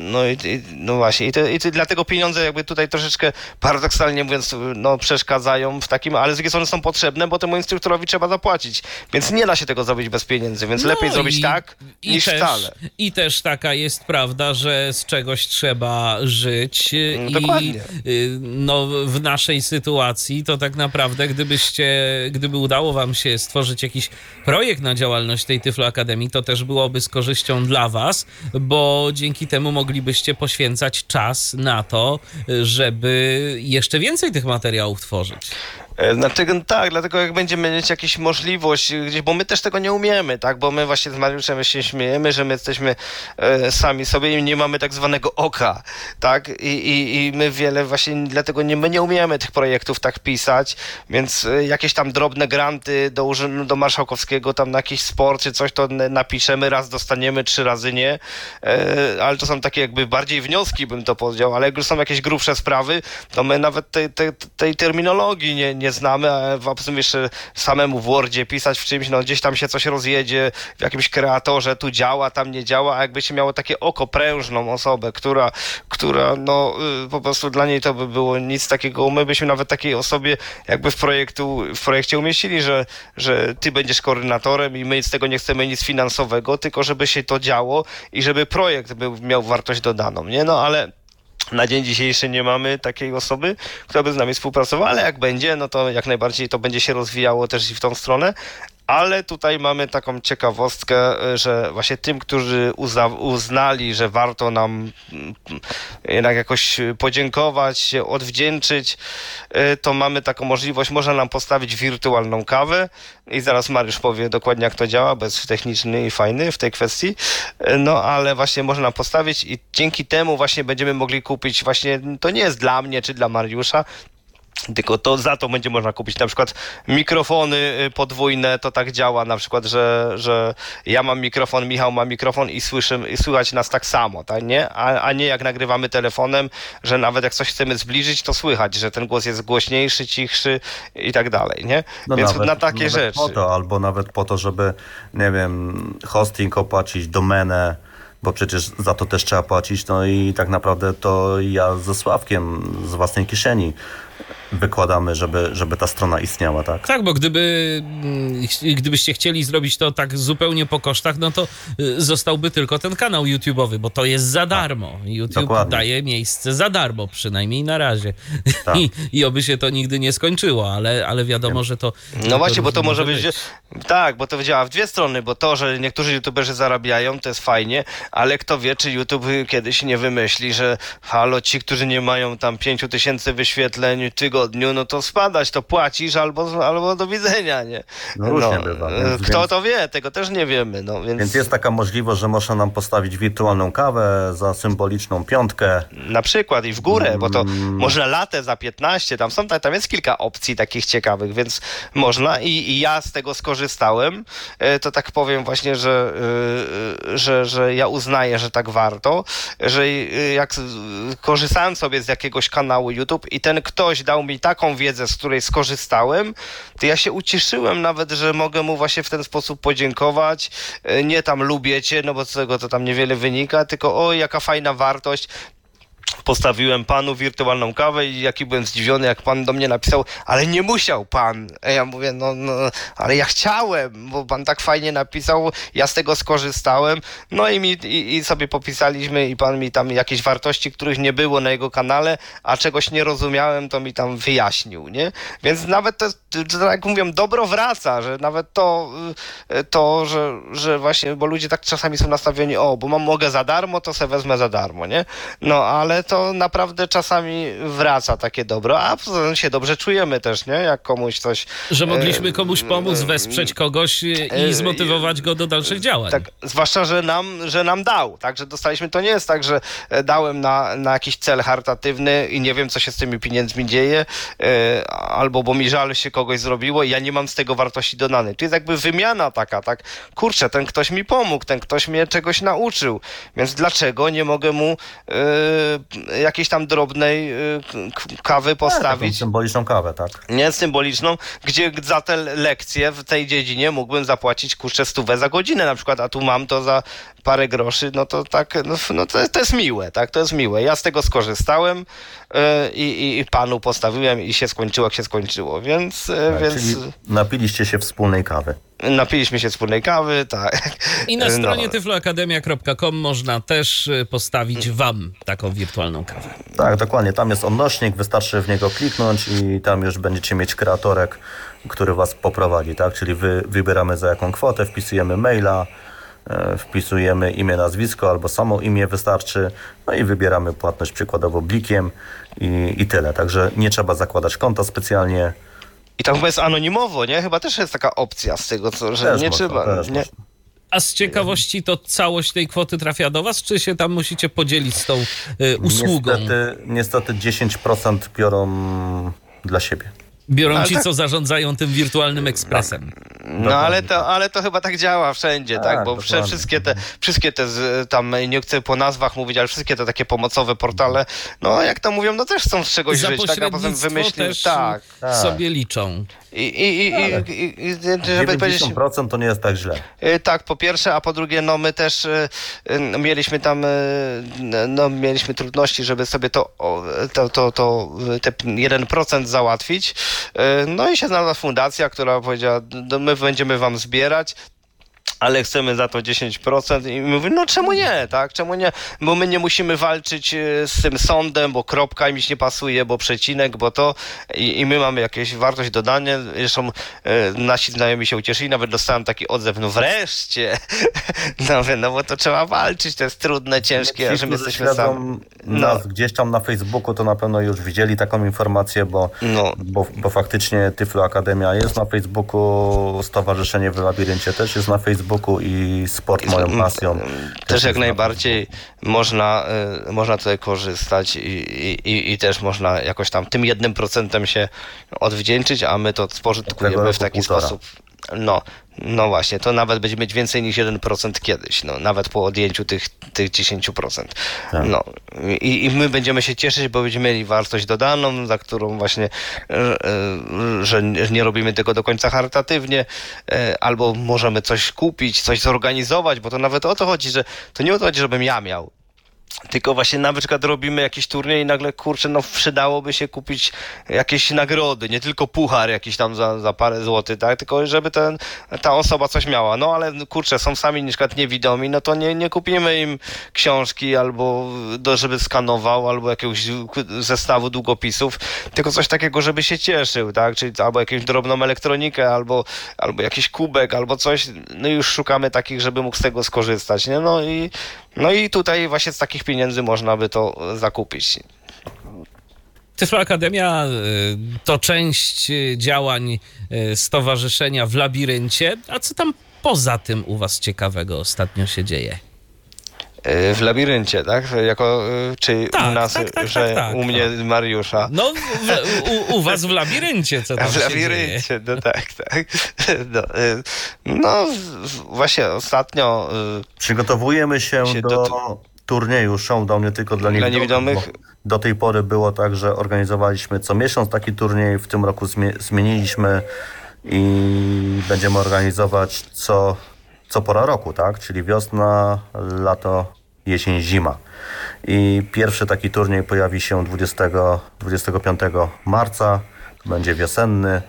no właśnie. I dlatego pieniądze jakby tutaj troszeczkę paradoksalnie mówiąc, no przeszkadzają w takim, ale z drugiej strony są potrzebne, bo temu instruktorowi trzeba zapłacić. Więc nie da się tego zrobić bez pieniędzy, więc lepiej zrobić tak niż wcale. I też taka jest prawda, że z czegoś trzeba żyć. Dokładnie. No, w naszej sytuacji to tak naprawdę, gdyby udało wam się stworzyć jakiś projekt na działalność tej Tyflo Akademii, to też byłoby z korzyścią dla was, bo dzięki temu moglibyście poświęcać czas na to, żeby jeszcze więcej tych materiałów tworzyć. Dlatego jak będziemy mieć jakąś możliwość gdzieś, bo my też tego nie umiemy, tak, bo my właśnie z Mariuszem się śmiejemy, że my jesteśmy sami sobie i nie mamy tak zwanego oka, tak, i my wiele właśnie dlatego my nie umiemy tych projektów tak pisać, więc jakieś tam drobne granty do Urzędu Marszałkowskiego tam na jakiś sport czy coś to napiszemy, raz dostaniemy, 3 razy nie, ale to są takie jakby bardziej wnioski bym to powiedział, ale jak już są jakieś grubsze sprawy, to my nawet tej terminologii nie znamy, a poza tym jeszcze samemu w Wordzie pisać w czymś, no gdzieś tam się coś rozjedzie, w jakimś kreatorze, tu działa, tam nie działa, a jakby się miało takie oko, prężną osobę, która no po prostu dla niej to by było nic takiego, my byśmy nawet takiej osobie jakby w projekcie umieścili, że ty będziesz koordynatorem i my z tego nie chcemy nic finansowego, tylko żeby się to działo i żeby projekt miał wartość dodaną, nie? No ale na dzień dzisiejszy nie mamy takiej osoby, która by z nami współpracowała, ale jak będzie, no to jak najbardziej to będzie się rozwijało też i w tą stronę. Ale tutaj mamy taką ciekawostkę, że właśnie tym, którzy uznali, że warto nam jednak jakoś podziękować, się odwdzięczyć, to mamy taką możliwość, można nam postawić wirtualną kawę i zaraz Mariusz powie dokładnie jak to działa, bo jest techniczny i fajny w tej kwestii, no ale właśnie można nam postawić i dzięki temu właśnie będziemy mogli kupić właśnie, to nie jest dla mnie czy dla Mariusza, tylko to za to będzie można kupić na przykład mikrofony podwójne, to tak działa na przykład, że ja mam mikrofon, Michał ma mikrofon i słychać nas tak samo, tak, nie? A nie jak nagrywamy telefonem, że nawet jak coś chcemy zbliżyć, to słychać, że ten głos jest głośniejszy, cichszy i tak dalej, nie? No więc nawet, na takie rzeczy. Po to, albo nawet po to, żeby, nie wiem, hosting opłacić, domenę, bo przecież za to też trzeba płacić, no i tak naprawdę to ja ze Sławkiem z własnej kieszeni wykładamy, żeby ta strona istniała, tak? Tak, bo gdybyście chcieli zrobić to tak zupełnie po kosztach, no to zostałby tylko ten kanał YouTube'owy, bo to jest za darmo. YouTube dokładnie. daje miejsce za darmo, przynajmniej na razie. Tak. I oby się to nigdy nie skończyło, ale wiadomo, że to... No właśnie, bo to może być... Tak, bo to działa w dwie strony, bo to, że niektórzy youtuberzy zarabiają, to jest fajnie, ale kto wie, czy YouTube kiedyś nie wymyśli, że halo, ci, którzy nie mają tam 5000 wyświetleń w tygodniu, no to spadać, to płacisz albo do widzenia, nie? No różnie bywa. Kto to wie, tego też nie wiemy. No, więc jest taka możliwość, że można nam postawić wirtualną kawę za symboliczną 5. Na przykład i w górę, bo to można latę za 15, tam jest kilka opcji takich ciekawych, więc można i ja z tego skorzystałem, to tak powiem właśnie, że ja uznaję, że tak warto, że jak korzystałem sobie z jakiegoś kanału YouTube i ten ktoś ktoś dał mi taką wiedzę, z której skorzystałem, to ja się ucieszyłem nawet, że mogę mu właśnie w ten sposób podziękować. Nie tam lubię cię, no bo z tego to tam niewiele wynika, tylko o, jaka fajna wartość. Postawiłem panu wirtualną kawę i jaki byłem zdziwiony, jak pan do mnie napisał, ale nie musiał pan. A ja mówię, no, ale ja chciałem, bo pan tak fajnie napisał, ja z tego skorzystałem. No i sobie popisaliśmy i pan mi tam jakieś wartości, których nie było na jego kanale, a czegoś nie rozumiałem, to mi tam wyjaśnił, nie? Więc nawet to, tak jak mówią, dobro wraca, że nawet to że właśnie, bo ludzie tak czasami są nastawieni, bo mogę za darmo, to se wezmę za darmo, nie? No, ale to naprawdę czasami wraca takie dobro, a poza tym się dobrze czujemy też, nie? Jak komuś coś... Że mogliśmy komuś pomóc, wesprzeć kogoś i zmotywować go do dalszych działań. Tak, zwłaszcza, że nam dał, tak? Że dostaliśmy, to nie jest tak, że dałem na jakiś cel charytatywny i nie wiem, co się z tymi pieniędzmi dzieje, albo bo mi żal się kogoś zrobiło i ja nie mam z tego wartości dodanej. To jest jakby wymiana taka, tak? Kurczę, ten ktoś mi pomógł, ten ktoś mnie czegoś nauczył, więc dlaczego nie mogę mu jakiejś tam drobnej kawy postawić. Symboliczną kawę, tak? Nie symboliczną, gdzie za te lekcje w tej dziedzinie mógłbym zapłacić, kurczę, 100 za godzinę na przykład, a tu mam to za parę groszy, no to tak, no to jest miłe, tak? To jest miłe. Ja z tego skorzystałem i panu postawiłem i się skończyło, jak się skończyło, więc... Czyli napiliście się wspólnej kawy. Napiliśmy się wspólnej kawy, tak. I na stronie tyfloakademia.com można też postawić wam taką wirtualną kawę. Tak, dokładnie. Tam jest odnośnik, wystarczy w niego kliknąć i tam już będziecie mieć kreatorek, który was poprowadzi, tak? Czyli wybieramy za jaką kwotę, wpisujemy maila, wpisujemy imię, nazwisko albo samo imię wystarczy, no i wybieramy płatność przykładowo blikiem i tyle. Także nie trzeba zakładać konta specjalnie. I tam chyba jest anonimowo, nie? Chyba też jest taka opcja z tego, że też nie można, trzeba. Nie. A z ciekawości to całość tej kwoty trafia do was, czy się tam musicie podzielić z tą usługą? Niestety 10% biorą dla siebie. Biorą ci, co zarządzają tym wirtualnym ekspresem. No ale to chyba tak działa wszędzie, tak? Bo wszystkie te tam, nie chcę po nazwach mówić, ale wszystkie te takie pomocowe portale, no jak to mówią, no też chcą z czegoś Za żyć, tak? A potem wymyślić, też tak. sobie liczą. Żeby powiedzieć, 90% to nie jest tak źle. tak, po pierwsze, a po drugie, no my też mieliśmy tam, mieliśmy trudności, żeby sobie te 1% załatwić. No i się znalazła fundacja, która powiedziała, my będziemy wam zbierać, ale chcemy za to 10% i mówię, no czemu nie, tak, czemu nie, bo my nie musimy walczyć z tym sądem, bo kropka im nie pasuje, bo przecinek, bo to i my mamy jakieś wartość dodanie, zresztą nasi znajomi się ucieszyli, nawet dostałem taki odzew, no wreszcie, no bo to trzeba walczyć, to jest trudne, ciężkie, że my jesteśmy sami. Nas gdzieś tam na Facebooku to na pewno już widzieli taką informację, bo faktycznie Tyflo Akademia jest na Facebooku, Stowarzyszenie w Labiryncie też jest na Facebooku i sport moją pasją. Też jak najbardziej można tutaj korzystać i też można jakoś tam tym 1% się odwdzięczyć, a my to spożytkujemy w taki sposób. No właśnie, to nawet będzie mieć więcej niż 1% kiedyś, no, nawet po odjęciu tych 10%. Tak. No, i my będziemy się cieszyć, bo będziemy mieli wartość dodaną, za którą właśnie, że nie robimy tego do końca charytatywnie, albo możemy coś kupić, coś zorganizować, bo to nawet o to chodzi, że to nie o to chodzi, żebym ja miał. Tylko właśnie na przykład robimy jakiś turniej i nagle, kurczę, no przydałoby się kupić jakieś nagrody, nie tylko puchar jakiś tam za parę złotych, tak? Tylko żeby ta osoba coś miała. No ale kurczę, są sami na przykład niewidomi, no to nie kupimy im książki albo żeby skanował, albo jakiegoś zestawu długopisów, tylko coś takiego, żeby się cieszył, tak? Czyli albo jakąś drobną elektronikę, albo jakiś kubek, albo coś. No i już szukamy takich, żeby mógł z tego skorzystać, nie? No i tutaj właśnie z takich pieniędzy można by to zakupić. Tyflo Akademia to część działań stowarzyszenia w Labiryncie. A co tam poza tym u was ciekawego ostatnio się dzieje? W Labiryncie, tak? Czy u nas, tak. U mnie Mariusza. No, u was w Labiryncie, co tam w Labiryncie, się dzieje? No tak. No, właśnie ostatnio... Przygotowujemy się do turnieju Showdown nie tylko dla niewidomych. Bo do tej pory było tak, że organizowaliśmy co miesiąc taki turniej. W tym roku zmieniliśmy i będziemy organizować co pora roku, tak? Czyli wiosna, lato, jesień, zima. I pierwszy taki turniej pojawi się 25 marca. Będzie wiosenny.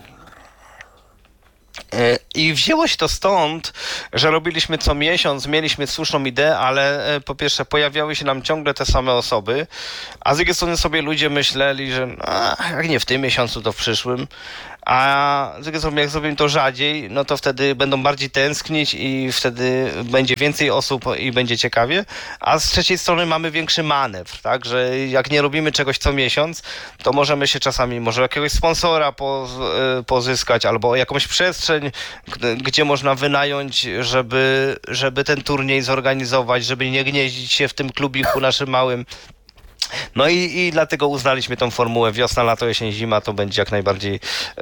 I wzięło się to stąd, że robiliśmy co miesiąc, mieliśmy słuszną ideę, ale po pierwsze pojawiały się nam ciągle te same osoby, a z drugiej strony sobie ludzie myśleli, że jak nie w tym miesiącu, to w przyszłym. A z drugiej strony, jak zrobimy to rzadziej, no to wtedy będą bardziej tęsknić i wtedy będzie więcej osób i będzie ciekawie. A z trzeciej strony mamy większy manewr, tak? Że jak nie robimy czegoś co miesiąc, to możemy się czasami może jakiegoś sponsora pozyskać albo jakąś przestrzeń, gdzie można wynająć, żeby ten turniej zorganizować, żeby nie gnieździć się w tym klubiku naszym małym. No i dlatego uznaliśmy tą formułę wiosna, lato, jesień, zima, to będzie jak najbardziej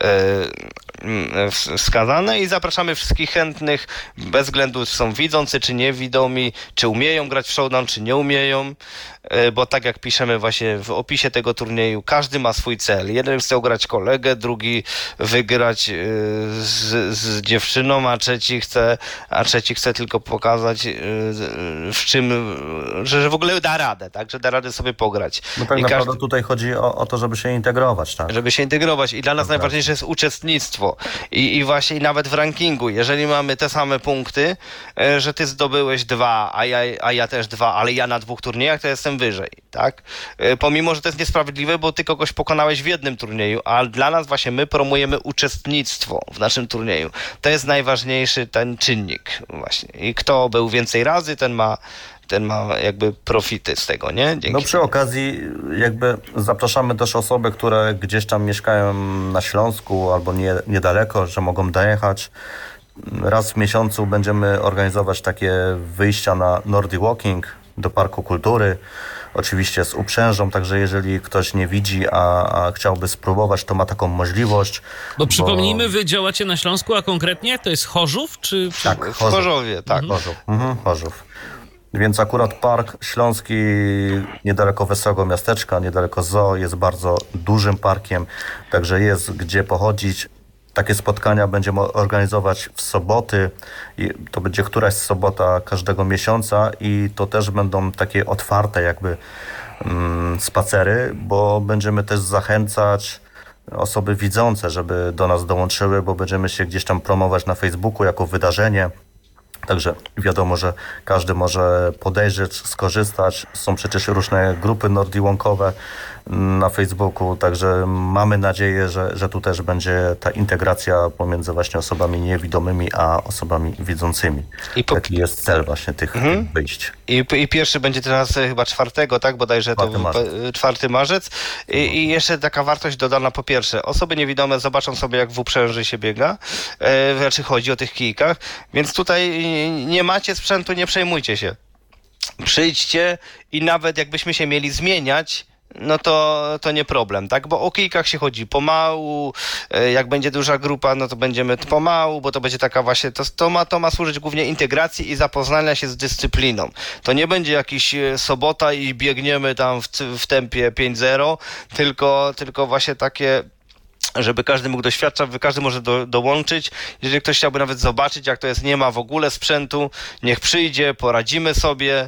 wskazane i zapraszamy wszystkich chętnych, bez względu czy są widzący, czy niewidomi, czy umieją grać w Showdown, czy nie umieją, bo tak jak piszemy właśnie w opisie tego turnieju, każdy ma swój cel. Jeden chce ugrać kolegę, drugi wygrać z dziewczyną, a trzeci chce tylko pokazać w czym, że w ogóle da radę, tak, że da radę sobie pograć. No tak naprawdę tutaj chodzi o to, żeby się integrować, tak? Żeby się integrować i dla nas najważniejsze jest uczestnictwo i właśnie nawet w rankingu, jeżeli mamy te same punkty, że ty zdobyłeś 2, a ja też 2, ale ja na 2 turniejach to jestem wyżej, tak? Pomimo, że to jest niesprawiedliwe, bo ty kogoś pokonałeś w jednym turnieju, ale dla nas właśnie my promujemy uczestnictwo w naszym turnieju. To jest najważniejszy ten czynnik właśnie. I kto był więcej razy, ten ma jakby profity z tego, nie? Dzięki. No przy okazji jakby zapraszamy też osoby, które gdzieś tam mieszkają na Śląsku albo niedaleko, że mogą dojechać. Raz w miesiącu będziemy organizować takie wyjścia na Nordic Walking do Parku Kultury. Oczywiście z uprzężą, także jeżeli ktoś nie widzi, a chciałby spróbować, to ma taką możliwość. Bo przypomnijmy, wy działacie na Śląsku, a konkretnie to jest Chorzów? Czy... Tak, w Chorzowie, tak. Chorzów. Chorzów. Więc akurat Park Śląski niedaleko Wesołego Miasteczka, niedaleko zoo, jest bardzo dużym parkiem, także jest gdzie pochodzić. Takie spotkania będziemy organizować w soboty i to będzie któraś sobota każdego miesiąca i to też będą takie otwarte jakby spacery, bo będziemy też zachęcać osoby widzące, żeby do nas dołączyły, bo będziemy się gdzieś tam promować na Facebooku jako wydarzenie. Także wiadomo, że każdy może podejrzeć, skorzystać. Są przecież różne grupy nordywalkowe na Facebooku, także mamy nadzieję, że tu też będzie ta integracja pomiędzy właśnie osobami niewidomymi a osobami widzącymi. Taki jest cel właśnie tych wyjść. I pierwszy będzie teraz chyba 4, tak? Bodajże 4 marzec. I jeszcze taka wartość dodana po pierwsze. Osoby niewidome zobaczą sobie, jak w uprzęży się biega. Znaczy chodzi o tych kijkach. Więc tutaj nie macie sprzętu, nie przejmujcie się. Przyjdźcie i nawet jakbyśmy się mieli zmieniać, no to nie problem, tak? Bo o kijkach się chodzi pomału, jak będzie duża grupa, no to będziemy pomału, bo to będzie taka właśnie, to ma służyć głównie integracji i zapoznania się z dyscypliną. To nie będzie jakiś sobota i biegniemy tam w tempie 5-0, tylko właśnie takie, żeby każdy mógł doświadczać, każdy może dołączyć. Jeżeli ktoś chciałby nawet zobaczyć, jak to jest, nie ma w ogóle sprzętu, niech przyjdzie, poradzimy sobie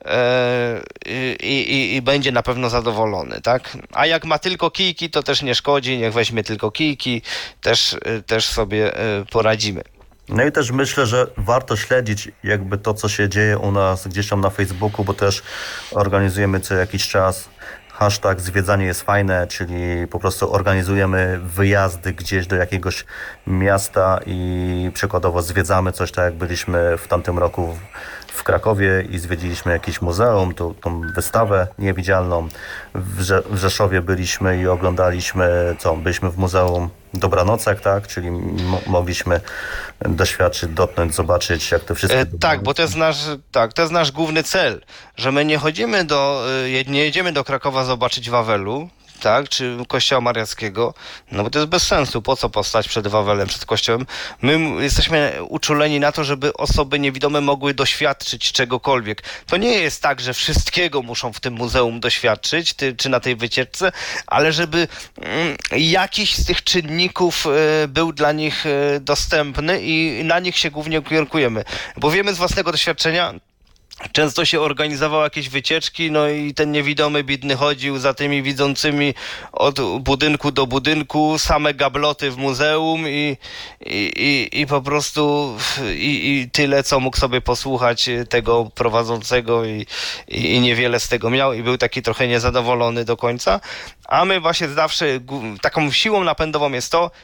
i będzie na pewno zadowolony, tak? A jak ma tylko kijki, to też nie szkodzi, niech weźmie tylko kijki, też sobie poradzimy. No i też myślę, że warto śledzić jakby to, co się dzieje u nas gdzieś tam na Facebooku, bo też organizujemy co jakiś czas hashtag zwiedzanie jest fajne, czyli po prostu organizujemy wyjazdy gdzieś do jakiegoś miasta i przykładowo zwiedzamy coś, tak jak byliśmy w tamtym roku w Krakowie i zwiedziliśmy jakieś muzeum, tą wystawę niewidzialną. W Rzeszowie byliśmy i oglądaliśmy, byliśmy w Muzeum Dobranocek, tak? Czyli mogliśmy doświadczyć, dotknąć, zobaczyć, jak to wszystko... Tak, bo to jest nasz główny cel, że my nie jedziemy do Krakowa zobaczyć Wawelu, tak, czy kościoła mariackiego, no bo to jest bez sensu, po co postać przed Wawelem, przed kościołem. My jesteśmy uczuleni na to, żeby osoby niewidome mogły doświadczyć czegokolwiek. To nie jest tak, że wszystkiego muszą w tym muzeum doświadczyć, czy na tej wycieczce, ale żeby jakiś z tych czynników był dla nich dostępny i na nich się głównie kierunkujemy. Bo wiemy z własnego doświadczenia, często się organizowało jakieś wycieczki, no i ten niewidomy biedny chodził za tymi widzącymi od budynku do budynku, same gabloty w muzeum i po prostu i tyle, co mógł sobie posłuchać tego prowadzącego i niewiele z tego miał i był taki trochę niezadowolony do końca. A my właśnie zawsze taką siłą napędową jest to,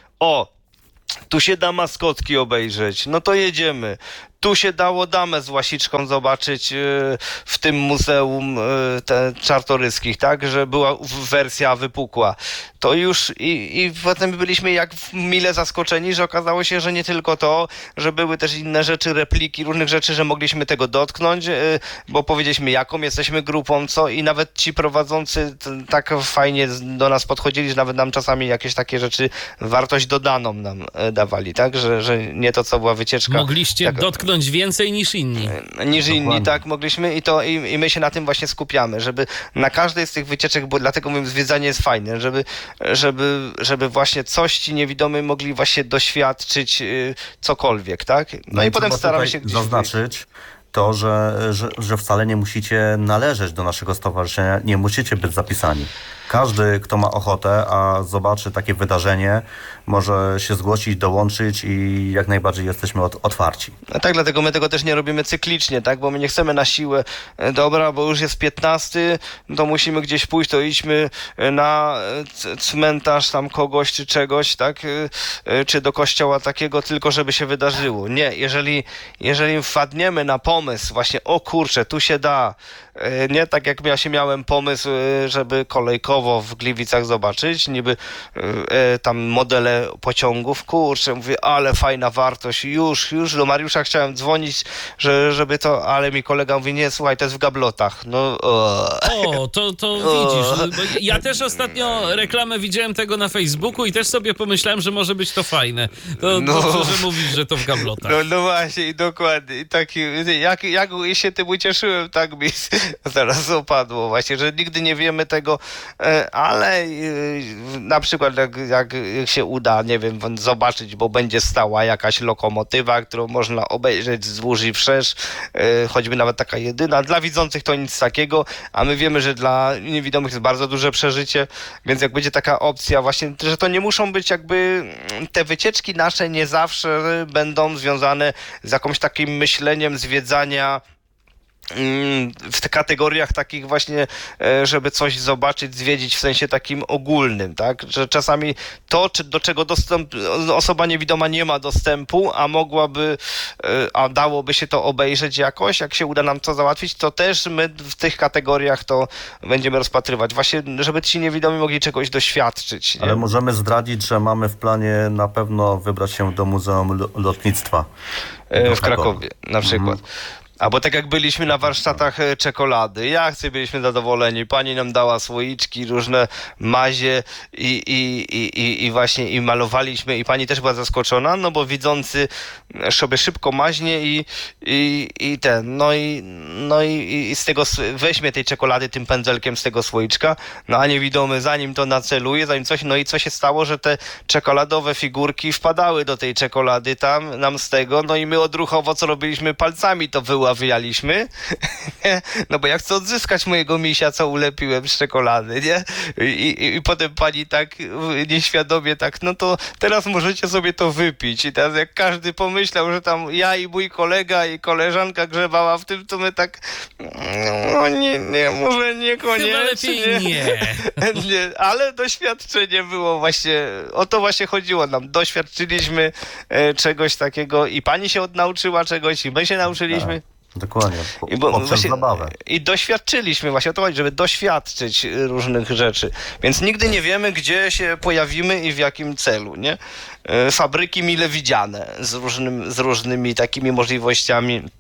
tu się da maskotki obejrzeć, no to jedziemy. Tu się dało damę z łasiczką zobaczyć w tym muzeum Czartoryskich, tak, że była wersja wypukła. To już i potem byliśmy jak mile zaskoczeni, że okazało się, że nie tylko to, że były też inne rzeczy, repliki, różnych rzeczy, że mogliśmy tego dotknąć, bo powiedzieliśmy, jaką jesteśmy grupą, co i nawet ci prowadzący tak fajnie do nas podchodzili, że nawet nam czasami jakieś takie rzeczy, wartość dodaną nam dawali, tak, że nie to, co była wycieczka. Mogliście tak, dotknąć więcej niż inni. Inni, tak, mogliśmy i my się na tym właśnie skupiamy, żeby na każdej z tych wycieczek, bo dlatego mówię, zwiedzanie jest fajne, żeby właśnie coś ci niewidomi mogli właśnie doświadczyć cokolwiek, tak? No i potem staramy się gdzieś zaznaczyć to, że wcale nie musicie należeć do naszego stowarzyszenia, nie musicie być zapisani. Każdy, kto ma ochotę, a zobaczy takie wydarzenie, może się zgłosić, dołączyć i jak najbardziej jesteśmy otwarci. No tak, dlatego my tego też nie robimy cyklicznie, tak? Bo my nie chcemy na siłę, dobra, bo już jest 15, to musimy gdzieś pójść, to idźmy na cmentarz tam kogoś czy czegoś, tak? Czy do kościoła takiego, tylko żeby się wydarzyło. Nie, jeżeli wpadniemy na pomysł właśnie, o kurczę, tu się da, nie tak jak miałem pomysł, żeby kolejkowo w Gliwicach zobaczyć, niby tam modele pociągów, kurczę, mówię, ale fajna wartość, już do Mariusza chciałem dzwonić, żeby to, ale mi kolega mówi, nie, słuchaj, to jest w gablotach. No, to widzisz, bo ja też ostatnio reklamę widziałem tego na Facebooku i też sobie pomyślałem, że może być to fajne. To dobrze, że mówisz, że to w gablotach. No właśnie, dokładnie. Taki, jak się tym ucieszyłem, tak mi zaraz opadło właśnie, że nigdy nie wiemy tego, ale na przykład jak się uda, nie wiem, zobaczyć, bo będzie stała jakaś lokomotywa, którą można obejrzeć wzdłuż i wszerz, choćby nawet taka jedyna. Dla widzących to nic takiego, a my wiemy, że dla niewidomych jest bardzo duże przeżycie, więc jak będzie taka opcja właśnie, że to nie muszą być jakby te wycieczki nasze nie zawsze będą związane z jakimś takim myśleniem zwiedzania w tych kategoriach takich właśnie, żeby coś zobaczyć, zwiedzić w sensie takim ogólnym, tak? Że czasami to, do czego osoba niewidoma nie ma dostępu, a mogłaby, a dałoby się to obejrzeć jakoś, jak się uda nam to załatwić, to też my w tych kategoriach to będziemy rozpatrywać. Właśnie, żeby ci niewidomi mogli czegoś doświadczyć. Nie? Ale możemy zdradzić, że mamy w planie na pewno wybrać się do Muzeum Lotnictwa. W Krakowie na przykład. Albo tak jak byliśmy na warsztatach czekolady, byliśmy zadowoleni, pani nam dała słoiczki, różne mazie i właśnie i malowaliśmy i pani też była zaskoczona, no bo widzący sobie szybko maźnie i z tego weźmie tej czekolady tym pędzelkiem z tego słoiczka, no a niewidomy zanim to naceluje, zanim coś, no i co się stało, że te czekoladowe figurki wpadały do tej czekolady tam, nam z tego, no i my odruchowo co robiliśmy, palcami to wyławialiśmy, no bo ja chcę odzyskać mojego misia, co ulepiłem z czekolady, nie? I potem pani tak nieświadomie tak, no to teraz możecie sobie to wypić. I teraz jak każdy pomyślał, że tam ja i mój kolega i koleżanka grzebała w tym, to my tak, no nie, może niekoniecznie. Chyba lepiej nie. Ale doświadczenie było właśnie, o to właśnie chodziło nam. Doświadczyliśmy czegoś takiego i pani się odnauczyła czegoś i my się nauczyliśmy. Dokładnie, poprzez zabawę. I doświadczyliśmy, właśnie o to chodzi, żeby doświadczyć różnych rzeczy. Więc nigdy nie wiemy, gdzie się pojawimy i w jakim celu, nie? Fabryki mile widziane z różnymi takimi możliwościami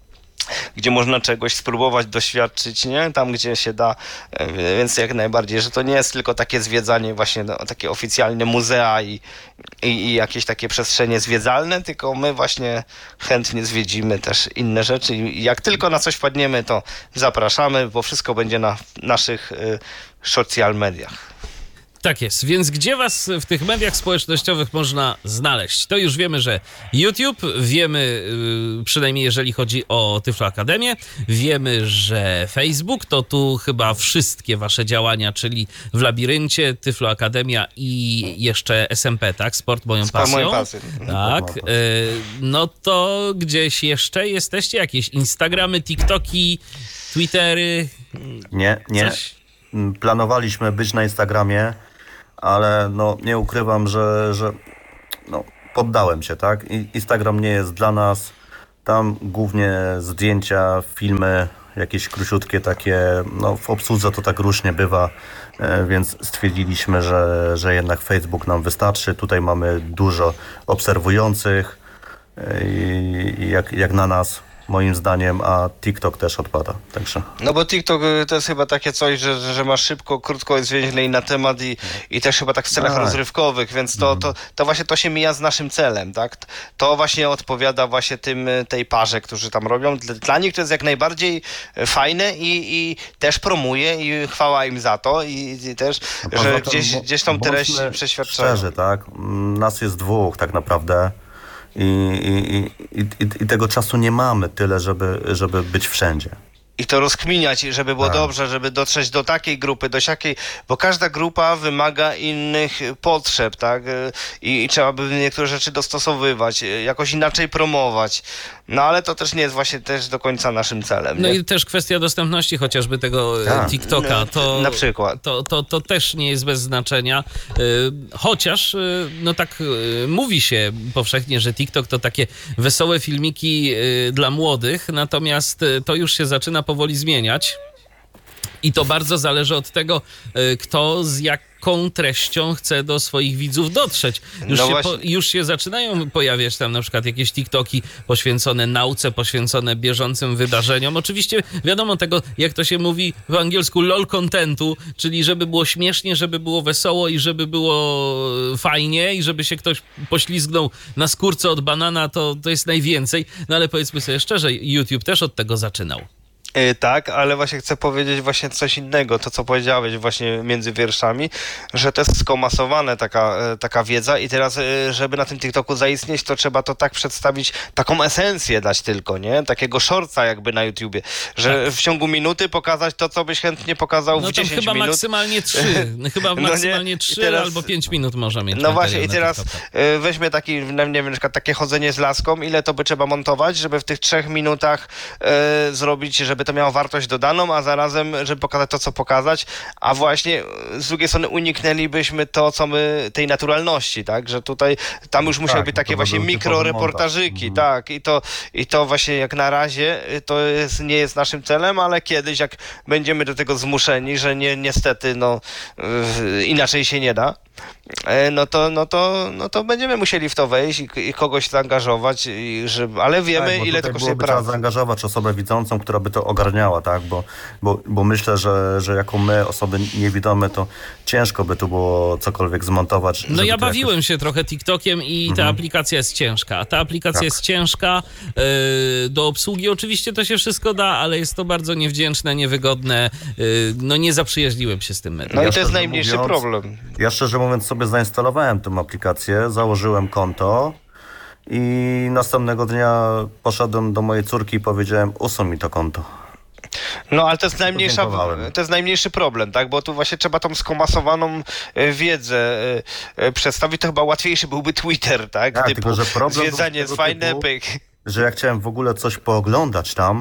gdzie można czegoś spróbować, doświadczyć, nie? Tam, gdzie się da, więc jak najbardziej, że to nie jest tylko takie zwiedzanie właśnie, no, takie oficjalne muzea i jakieś takie przestrzenie zwiedzalne, tylko my właśnie chętnie zwiedzimy też inne rzeczy i jak tylko na coś wpadniemy, to zapraszamy, bo wszystko będzie na naszych social mediach. Tak jest, więc gdzie was w tych mediach społecznościowych można znaleźć? To już wiemy, że YouTube, wiemy przynajmniej jeżeli chodzi o Tyflo Akademię, wiemy, że Facebook to tu chyba wszystkie wasze działania, czyli w Labiryncie, Tyflo Akademia i jeszcze SMP, tak? Sport moją pasją. Moją pasją. Tak, no to gdzieś jeszcze jesteście? Jakieś Instagramy, TikToki, Twittery? Nie. Coś? Planowaliśmy być na Instagramie, ale no nie ukrywam, że no, poddałem się, tak? Instagram nie jest dla nas. Tam głównie zdjęcia, filmy, jakieś króciutkie takie, no w obsłudze to tak różnie bywa, więc stwierdziliśmy, że jednak Facebook nam wystarczy. Tutaj mamy dużo obserwujących i jak na nas, moim zdaniem, a TikTok też odpada, także... No bo TikTok to jest chyba takie coś, że masz szybko, krótko zwięźlej na temat i też chyba tak w celach rozrywkowych, więc to właśnie to się mija z naszym celem, tak? To właśnie odpowiada właśnie tej parze, którzy tam robią. Dla nich to jest jak najbardziej fajne i też promuje i chwała im za to i też, że gdzieś tą treść przeświadczają. Szczerze, tak? Nas jest dwóch tak naprawdę. I tego czasu nie mamy tyle, żeby być wszędzie. I to rozkminiać, żeby było dobrze, żeby dotrzeć do takiej grupy, do siakiej, bo każda grupa wymaga innych potrzeb, tak? I trzeba by niektóre rzeczy dostosowywać, jakoś inaczej promować. No ale to też nie jest właśnie też do końca naszym celem. No nie? i też kwestia dostępności chociażby tego TikToka. To, na przykład. To też nie jest bez znaczenia. Chociaż, no tak mówi się powszechnie, że TikTok to takie wesołe filmiki dla młodych, natomiast to już się zaczyna powoli zmieniać. I to bardzo zależy od tego, kto z jaką treścią chce do swoich widzów dotrzeć. Już się zaczynają pojawiać tam na przykład jakieś TikToki poświęcone nauce, poświęcone bieżącym wydarzeniom. Oczywiście wiadomo tego, jak to się mówi w angielsku, lol contentu, czyli żeby było śmiesznie, żeby było wesoło i żeby było fajnie i żeby się ktoś poślizgnął na skórce od banana, to jest najwięcej. No ale powiedzmy sobie szczerze, YouTube też od tego zaczynał. Tak, ale właśnie chcę powiedzieć właśnie coś innego, to co powiedziałeś właśnie między wierszami, że to jest skomasowane taka wiedza i teraz, żeby na tym TikToku zaistnieć, to trzeba to tak przedstawić, taką esencję dać tylko, nie? Takiego shortsa jakby na YouTubie, że w ciągu minuty pokazać to, co byś chętnie pokazał w 10 chyba minut. Maksymalnie 3, maksymalnie 3 teraz, albo 5 minut może mieć. No właśnie i teraz weźmy taki, nie wiem, na przykład takie chodzenie z laską, ile to by trzeba montować, żeby w tych 3 minutach zrobić, żeby to miało wartość dodaną, a zarazem, żeby pokazać to, co pokazać, a właśnie z drugiej strony uniknęlibyśmy to, co my, tej naturalności, tak, że tutaj, tam już musiały być takie właśnie mikroreportażyki, tak, i to właśnie jak na razie to nie jest naszym celem, ale kiedyś, jak będziemy do tego zmuszeni, że niestety, no, inaczej się nie da, no to będziemy musieli w to wejść i kogoś zaangażować, ale wiemy, ile to kosztuje pracy. Trzeba zaangażować osobę widzącą, która by to ogarniała, tak? Bo myślę, że jako my, osoby niewidome, to ciężko by tu było cokolwiek zmontować. No ja bawiłem się trochę TikTokiem i ta aplikacja jest ciężka. Ta aplikacja jest ciężka. Do obsługi oczywiście to się wszystko da, ale jest to bardzo niewdzięczne, niewygodne. No nie zaprzyjaźniłem się z tym medium. No i to jest najmniejszy problem. Ja szczerze mówiąc sobie zainstalowałem tę aplikację, założyłem konto i następnego dnia poszedłem do mojej córki i powiedziałem: usuń mi to konto. No, ale to jest najmniejszy problem, tak? Bo tu właśnie trzeba tą skomasowaną wiedzę przedstawić. To chyba łatwiejszy byłby Twitter, tak? Tak, tylko że problem zwiedzanie jest fajne, pyk. Że ja chciałem w ogóle coś pooglądać tam,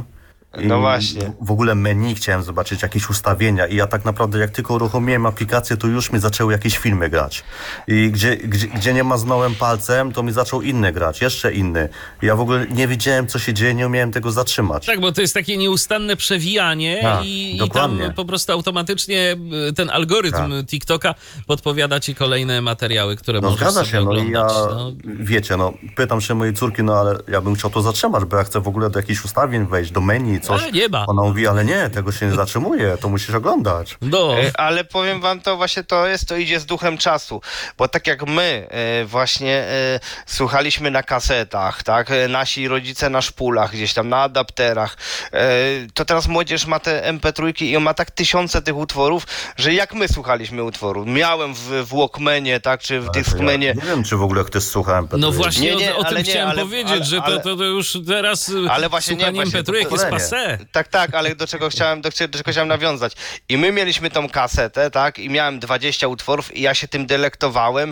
No właśnie. W ogóle menu chciałem zobaczyć, jakieś ustawienia i ja tak naprawdę jak tylko uruchomiłem aplikację, to już mi zaczęły jakieś filmy grać. I gdzie nie maznąłem palcem, to mi zaczął inny grać, jeszcze inny. Ja w ogóle nie wiedziałem, co się dzieje, nie umiałem tego zatrzymać. Tak, bo to jest takie nieustanne przewijanie Tak, i tam dokładnie. po prostu automatycznie ten algorytm TikToka podpowiada ci kolejne materiały, które No możesz zgadza sobie się, no i oglądać. ja, No. wiecie, no pytam się mojej córki, no ale ja bym chciał to zatrzymać, bo ja chcę w ogóle do jakichś ustawień wejść, do menu, coś. Ale nie ma. Ona mówi, ale nie, tego się nie zatrzymuje, to musisz oglądać. No. Ale powiem wam, to właśnie to idzie z duchem czasu, bo tak jak my właśnie słuchaliśmy na kasetach, tak, nasi rodzice na szpulach, gdzieś tam na adapterach, to teraz młodzież ma te MP3 i on ma tak tysiące tych utworów, że jak my słuchaliśmy utworu. Miałem w Walkmanie, tak, czy w Ale to Discmanie. Ja nie wiem, czy w ogóle ktoś słucha MP3. No właśnie Nie, o ale tym nie, chciałem ale- powiedzieć, że ale- to już teraz Ale właśnie nie, słuchanie właśnie MP3 to jest pokolenie. passé. Tak, ale do czego chciałem nawiązać. I my mieliśmy tą kasetę, tak, i miałem 20 utworów i ja się tym delektowałem,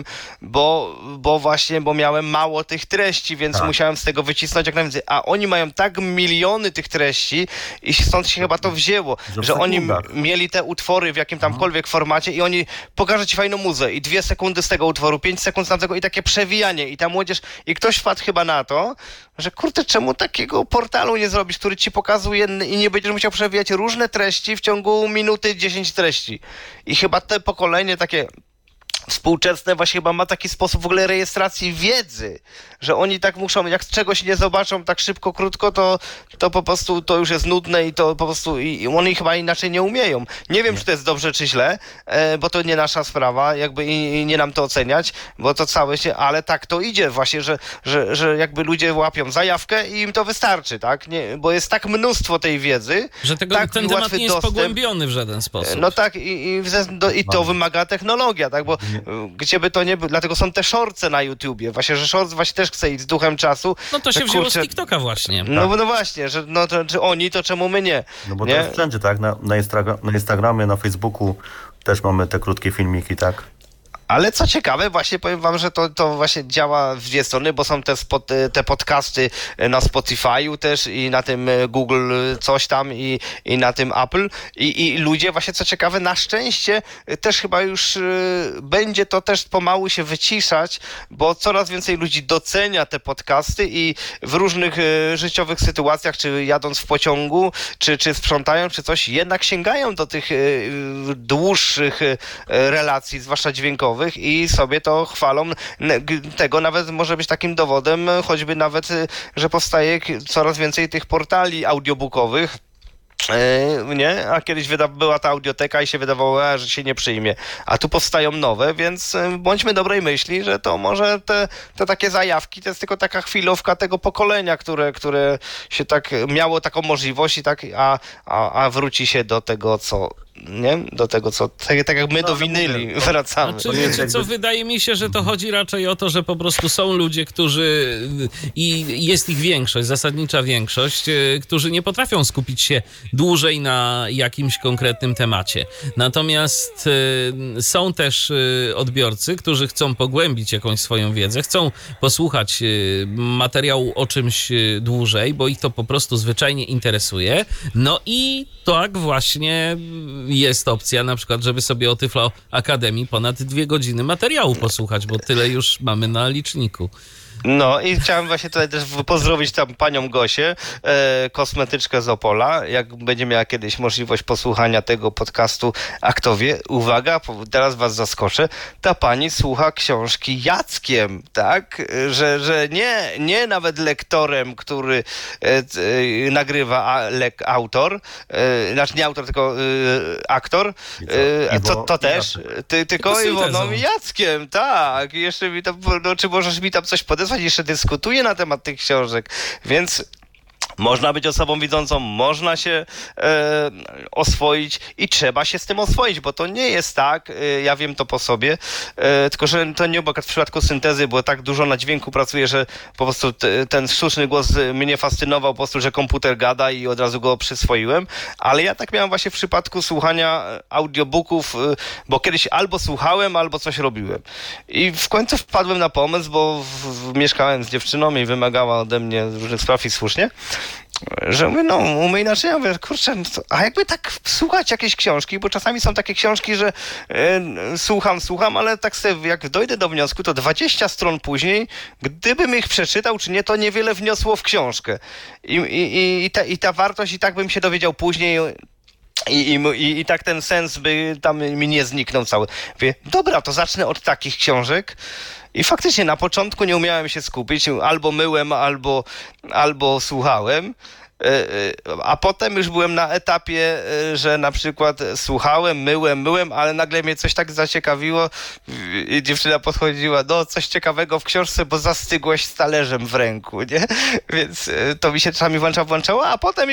bo miałem mało tych treści, więc Tak. musiałem z tego wycisnąć jak najwięcej. A oni mają tak miliony tych treści i stąd się chyba to wzięło, Że w że oni sekundach. mieli te utwory w jakim tamkolwiek formacie i oni pokażą ci fajną muzę i 2 sekundy z tego utworu, 5 sekund z tamtego i takie przewijanie i ta młodzież, i ktoś wpadł chyba na to, że kurczę, czemu takiego portalu nie zrobisz, który ci pokazuje i nie będziesz musiał przewijać różne treści w ciągu minuty 10 treści. I chyba te pokolenie takie współczesne właśnie chyba ma taki sposób w ogóle rejestracji wiedzy, że oni tak muszą, jak czegoś nie zobaczą tak szybko, krótko, to po prostu to już jest nudne i to po prostu i oni chyba inaczej nie umieją. Nie wiem, czy to jest dobrze, czy źle, bo to nie nasza sprawa, jakby i nie nam to oceniać, bo to całe się, ale tak to idzie właśnie, że jakby ludzie łapią zajawkę i im to wystarczy, tak? Nie, bo jest tak mnóstwo tej wiedzy, Że tak ten temat łatwy nie jest dostęp. pogłębiony w żaden sposób. No tak, i to wymaga technologia, tak, bo gdzie by to nie było, dlatego są te shortce na YouTubie, właśnie, że shorts właśnie też chce iść z duchem czasu. No to że się wzięło z kurczę, TikToka właśnie. No właśnie, że no to, czy oni, to czemu my nie? No bo nie? to jest wszędzie, tak? Na Instagramie, na Facebooku też mamy te krótkie filmiki, tak? Ale co ciekawe, właśnie powiem wam, że to właśnie działa w dwie strony, bo są te podcasty na Spotify'u też i na tym Google coś tam i na tym Apple i ludzie właśnie, co ciekawe, na szczęście też chyba już będzie to też pomału się wyciszać, bo coraz więcej ludzi docenia te podcasty i w różnych życiowych sytuacjach, czy jadąc w pociągu, czy sprzątają, czy coś, jednak sięgają do tych dłuższych relacji, zwłaszcza dźwiękowych, i sobie to chwalą. Tego nawet może być takim dowodem, choćby nawet, że powstaje coraz więcej tych portali audiobookowych. Nie? A kiedyś była ta audioteka i się wydawało, że się nie przyjmie. A tu powstają nowe, więc bądźmy dobrej myśli, że to może te takie zajawki to jest tylko taka chwilówka tego pokolenia, które się tak miało taką możliwość i tak, a wróci się do tego, co nie? Do tego, co tak jak my do winyli wracamy. Znaczy, wiecie co, wydaje mi się, że to chodzi raczej o to, że po prostu są ludzie, którzy i jest ich większość, zasadnicza większość, którzy nie potrafią skupić się dłużej na jakimś konkretnym temacie. Natomiast są też odbiorcy, którzy chcą pogłębić jakąś swoją wiedzę, chcą posłuchać materiału o czymś dłużej, bo ich to po prostu zwyczajnie interesuje. No i tak właśnie jest opcja na przykład, żeby sobie o Tyflo Akademii ponad 2 godziny materiału posłuchać, bo tyle już mamy na liczniku. No i chciałem właśnie tutaj też pozdrowić tam panią Gosię, kosmetyczkę z Opola, jak będzie miała kiedyś możliwość posłuchania tego podcastu. A kto wie, uwaga, teraz was zaskoczę, ta pani słucha książki Jackiem, tak? Że nie nawet lektorem, który nagrywa autor, znaczy nie autor, tylko aktor, to też, tylko Iwoną Jackiem, tak. I jeszcze mi tam, no, czy możesz mi tam coś podesłać? Jeszcze dyskutuje na temat tych książek, więc można być osobą widzącą, można się oswoić i trzeba się z tym oswoić, bo to nie jest tak, ja wiem to po sobie, tylko że to nie, bo w przypadku syntezy, bo tak dużo na dźwięku pracuję, że po prostu ten sztuczny głos mnie fascynował, po prostu, że komputer gada i od razu go przyswoiłem, ale ja tak miałem właśnie w przypadku słuchania audiobooków, bo kiedyś albo słuchałem, albo coś robiłem. I w końcu wpadłem na pomysł, bo mieszkałem z dziewczyną i wymagała ode mnie różnych spraw i słusznie. że mówię, no umyj naczynia, mówię, kurczę, no to, a jakby tak słuchać jakieś książki, bo czasami są takie książki, że słucham, ale tak sobie jak dojdę do wniosku, to 20 stron później, gdybym ich przeczytał, czy nie, to niewiele wniosło w książkę. I ta wartość i tak bym się dowiedział później. I tak ten sens by tam mi nie zniknął cały. Mówię, dobra, to zacznę od takich książek. I faktycznie na początku nie umiałem się skupić. Albo myłem, albo słuchałem. A potem już byłem na etapie, że na przykład słuchałem, myłem, ale nagle mnie coś tak zaciekawiło i dziewczyna podchodziła, no coś ciekawego w książce, bo zastygłeś z talerzem w ręku, nie? Więc to mi się czasami włączało, a potem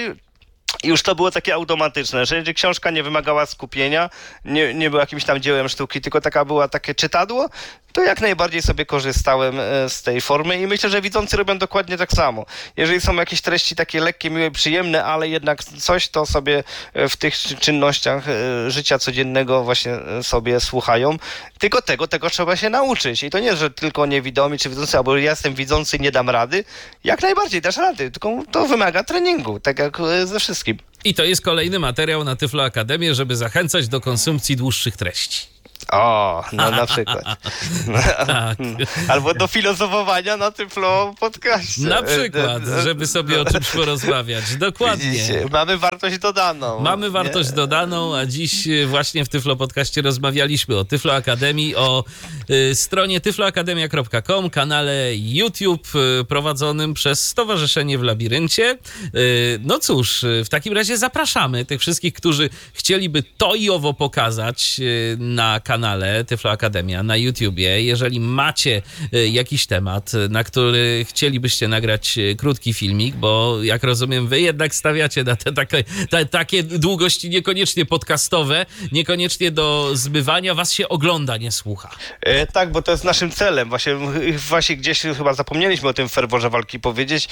już to było takie automatyczne, że jeżeli książka nie wymagała skupienia, nie była jakimś tam dziełem sztuki, tylko była takie czytadło, to jak najbardziej sobie korzystałem z tej formy i myślę, że widzący robią dokładnie tak samo. Jeżeli są jakieś treści takie lekkie, miłe, przyjemne, ale jednak coś, to sobie w tych czynnościach życia codziennego właśnie sobie słuchają. Tylko tego trzeba się nauczyć. I to nie, że tylko niewidomi czy widzący, albo ja jestem widzący i nie dam rady. Jak najbardziej dasz rady, tylko to wymaga treningu, tak jak ze wszystkim. I to jest kolejny materiał na Tyflo Akademię, żeby zachęcać do konsumpcji dłuższych treści. O, no na przykład. Tak. Albo do filozofowania na Tyflo podcaście. Na przykład, żeby sobie o czymś porozmawiać. Dokładnie. Widzicie, mamy wartość dodaną. Mamy wartość dodaną, a dziś właśnie w Tyflo Podcaście rozmawialiśmy o Tyflo Akademii, o stronie tyfloakademia.com, kanale YouTube prowadzonym przez Stowarzyszenie w Labiryncie. No cóż, w takim razie zapraszamy tych wszystkich, którzy chcieliby to i owo pokazać na kanale Tyflo Akademia na YouTubie. Jeżeli macie jakiś temat, na który chcielibyście nagrać krótki filmik, bo jak rozumiem, wy jednak stawiacie na te takie długości niekoniecznie podcastowe, niekoniecznie do zbywania, was się ogląda, nie słucha. Tak, bo to jest naszym celem. Właśnie gdzieś chyba zapomnieliśmy o tym ferworze walki powiedzieć.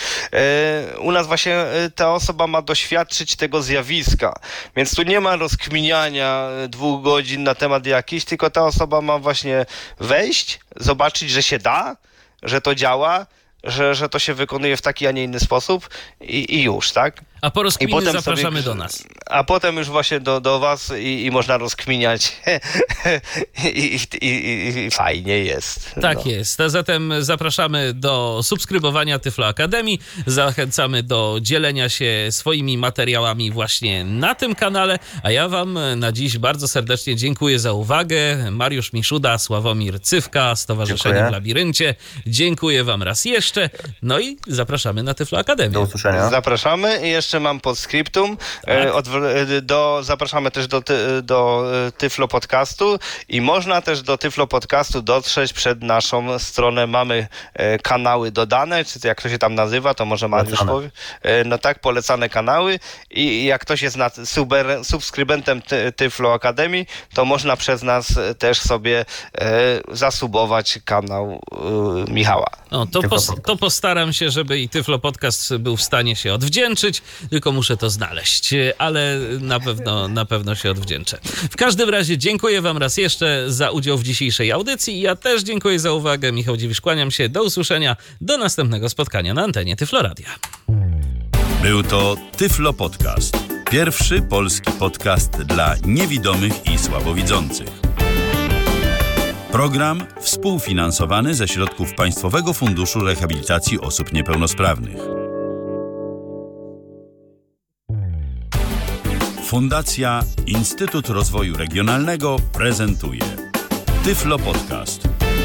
U nas właśnie ta osoba ma doświadczyć tego zjawiska, więc tu nie ma rozkminiania 2 godzin na temat jakiś, tylko ta osoba ma właśnie wejść, zobaczyć, że się da, że to działa, że to się wykonuje w taki, a nie inny sposób i już, tak? A po rozkminy zapraszamy do nas. A potem już właśnie do was i można rozkminiać i fajnie jest. Tak no. jest. A zatem zapraszamy do subskrybowania Tyflo Akademii. Zachęcamy do dzielenia się swoimi materiałami właśnie na tym kanale. A ja wam na dziś bardzo serdecznie dziękuję za uwagę. Mariusz Miszuda, Sławomir Cywka, Stowarzyszenie w Labiryncie. Dziękuję wam raz jeszcze. No i zapraszamy na Tyflo Akademię. Do usłyszenia. Zapraszamy. I jeszcze mam postscriptum. Zapraszamy też do Tyflo Podcastu i można też do Tyflo Podcastu dotrzeć przed naszą stronę. Mamy kanały dodane, czy jak to się tam nazywa, to może Mariusz powie. No tak, polecane kanały i jak ktoś jest subskrybentem Tyflo Akademii, to można przez nas też sobie zasubować kanał Michała. O, to postaram się, żeby i Tyflo Podcast był w stanie się odwdzięczyć, tylko muszę to znaleźć, ale na pewno się odwdzięczę. W każdym razie dziękuję wam raz jeszcze za udział w dzisiejszej audycji. Ja też dziękuję za uwagę. Michał Dziwisz, kłaniam się. Do usłyszenia. Do następnego spotkania na antenie Tyflo Radia. Był to Tyflo Podcast. Pierwszy polski podcast dla niewidomych i słabowidzących. Program współfinansowany ze środków Państwowego Funduszu Rehabilitacji Osób Niepełnosprawnych. Fundacja Instytut Rozwoju Regionalnego prezentuje Tyflo Podcast.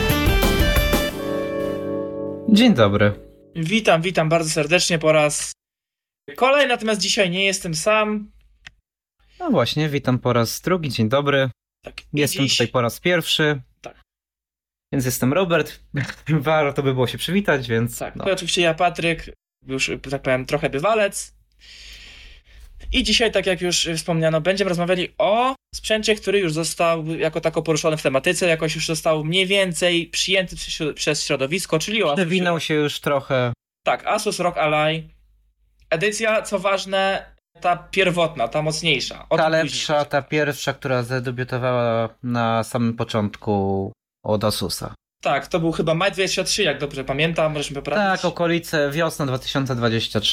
Dzień dobry. Witam bardzo serdecznie po raz kolejny, natomiast dzisiaj nie jestem sam. No właśnie, witam po raz drugi, dzień dobry. Tak, Jestem tutaj po raz pierwszy. Tak. Więc jestem Robert. Warto by było się przywitać, więc... Tak, no. to oczywiście ja, Patryk, już tak powiem trochę bywalec. I dzisiaj, tak jak już wspomniano, będziemy rozmawiali o sprzęcie, który już został jako tako poruszony w tematyce, jakoś już został mniej więcej przyjęty przez środowisko, czyli o Przewinął się już trochę. Tak, Asus ROG Ally. Edycja, co ważne, ta pierwotna, ta mocniejsza. Ta lepsza, ta pierwsza, która zadebiutowała na samym początku od Asusa. Tak, to był chyba maj 23, jak dobrze pamiętam, możesz mi poprawić. Tak, okolice wiosna 2023.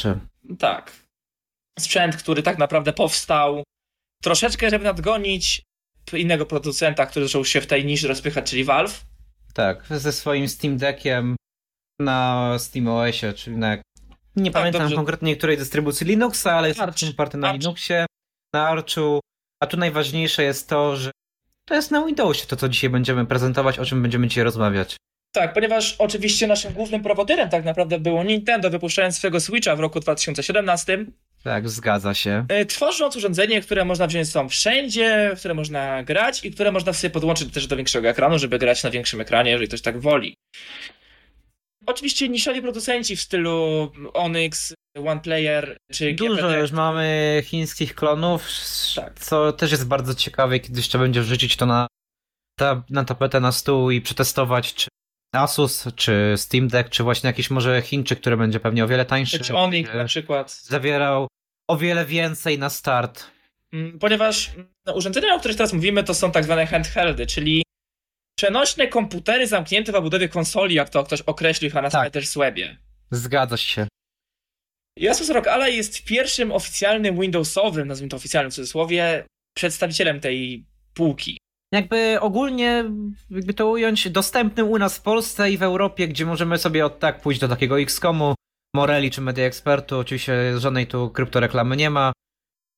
Tak. Sprzęt, który tak naprawdę powstał troszeczkę, żeby nadgonić innego producenta, który zaczął się w tej niszy rozpychać, czyli Valve. Tak, ze swoim Steam Deckiem na SteamOSie, czyli nie Tak, pamiętam dobrze. konkretnie której dystrybucji Linuxa, ale jest Arch. oparty na Arch. Linuxie, na Archu, a tu najważniejsze jest to, że to jest na Windowsie to, co dzisiaj będziemy prezentować, o czym będziemy dzisiaj rozmawiać. Tak, ponieważ oczywiście naszym głównym prowodyrem tak naprawdę było Nintendo, wypuszczając swojego Switcha w roku 2017, Tak, zgadza się. tworząc urządzenie, które można wziąć ze sobą wszędzie, w które można grać i które można sobie podłączyć też do większego ekranu, żeby grać na większym ekranie, jeżeli ktoś tak woli. Oczywiście niszowi producenci w stylu Onyx, OnePlayer czy Dużo GPD. już mamy chińskich klonów, Tak. co też jest bardzo ciekawe, kiedy jeszcze będzie wrzucić to na tapetę, na stół i przetestować, czy Asus, czy Steam Deck, czy właśnie jakiś może Chińczyk, który będzie pewnie o wiele tańszy. Czy Onyx na przykład. Zawierał o wiele więcej na start. Ponieważ urządzenia, o których teraz mówimy, to są tak zwane handheldy, czyli przenośne komputery zamknięte w obudowie konsoli, jak to ktoś określił chyba na Tak. Spider's-Webie. Zgadza się. I Asus ROG Ally jest pierwszym oficjalnym Windowsowym, nazwijmy to oficjalnym w cudzysłowie, przedstawicielem tej półki. Jakby ogólnie, jakby to ująć, dostępnym u nas w Polsce i w Europie, gdzie możemy sobie pójść do takiego XCOMu, Moreli czy Media Expertu. Oczywiście żadnej tu kryptoreklamy nie ma.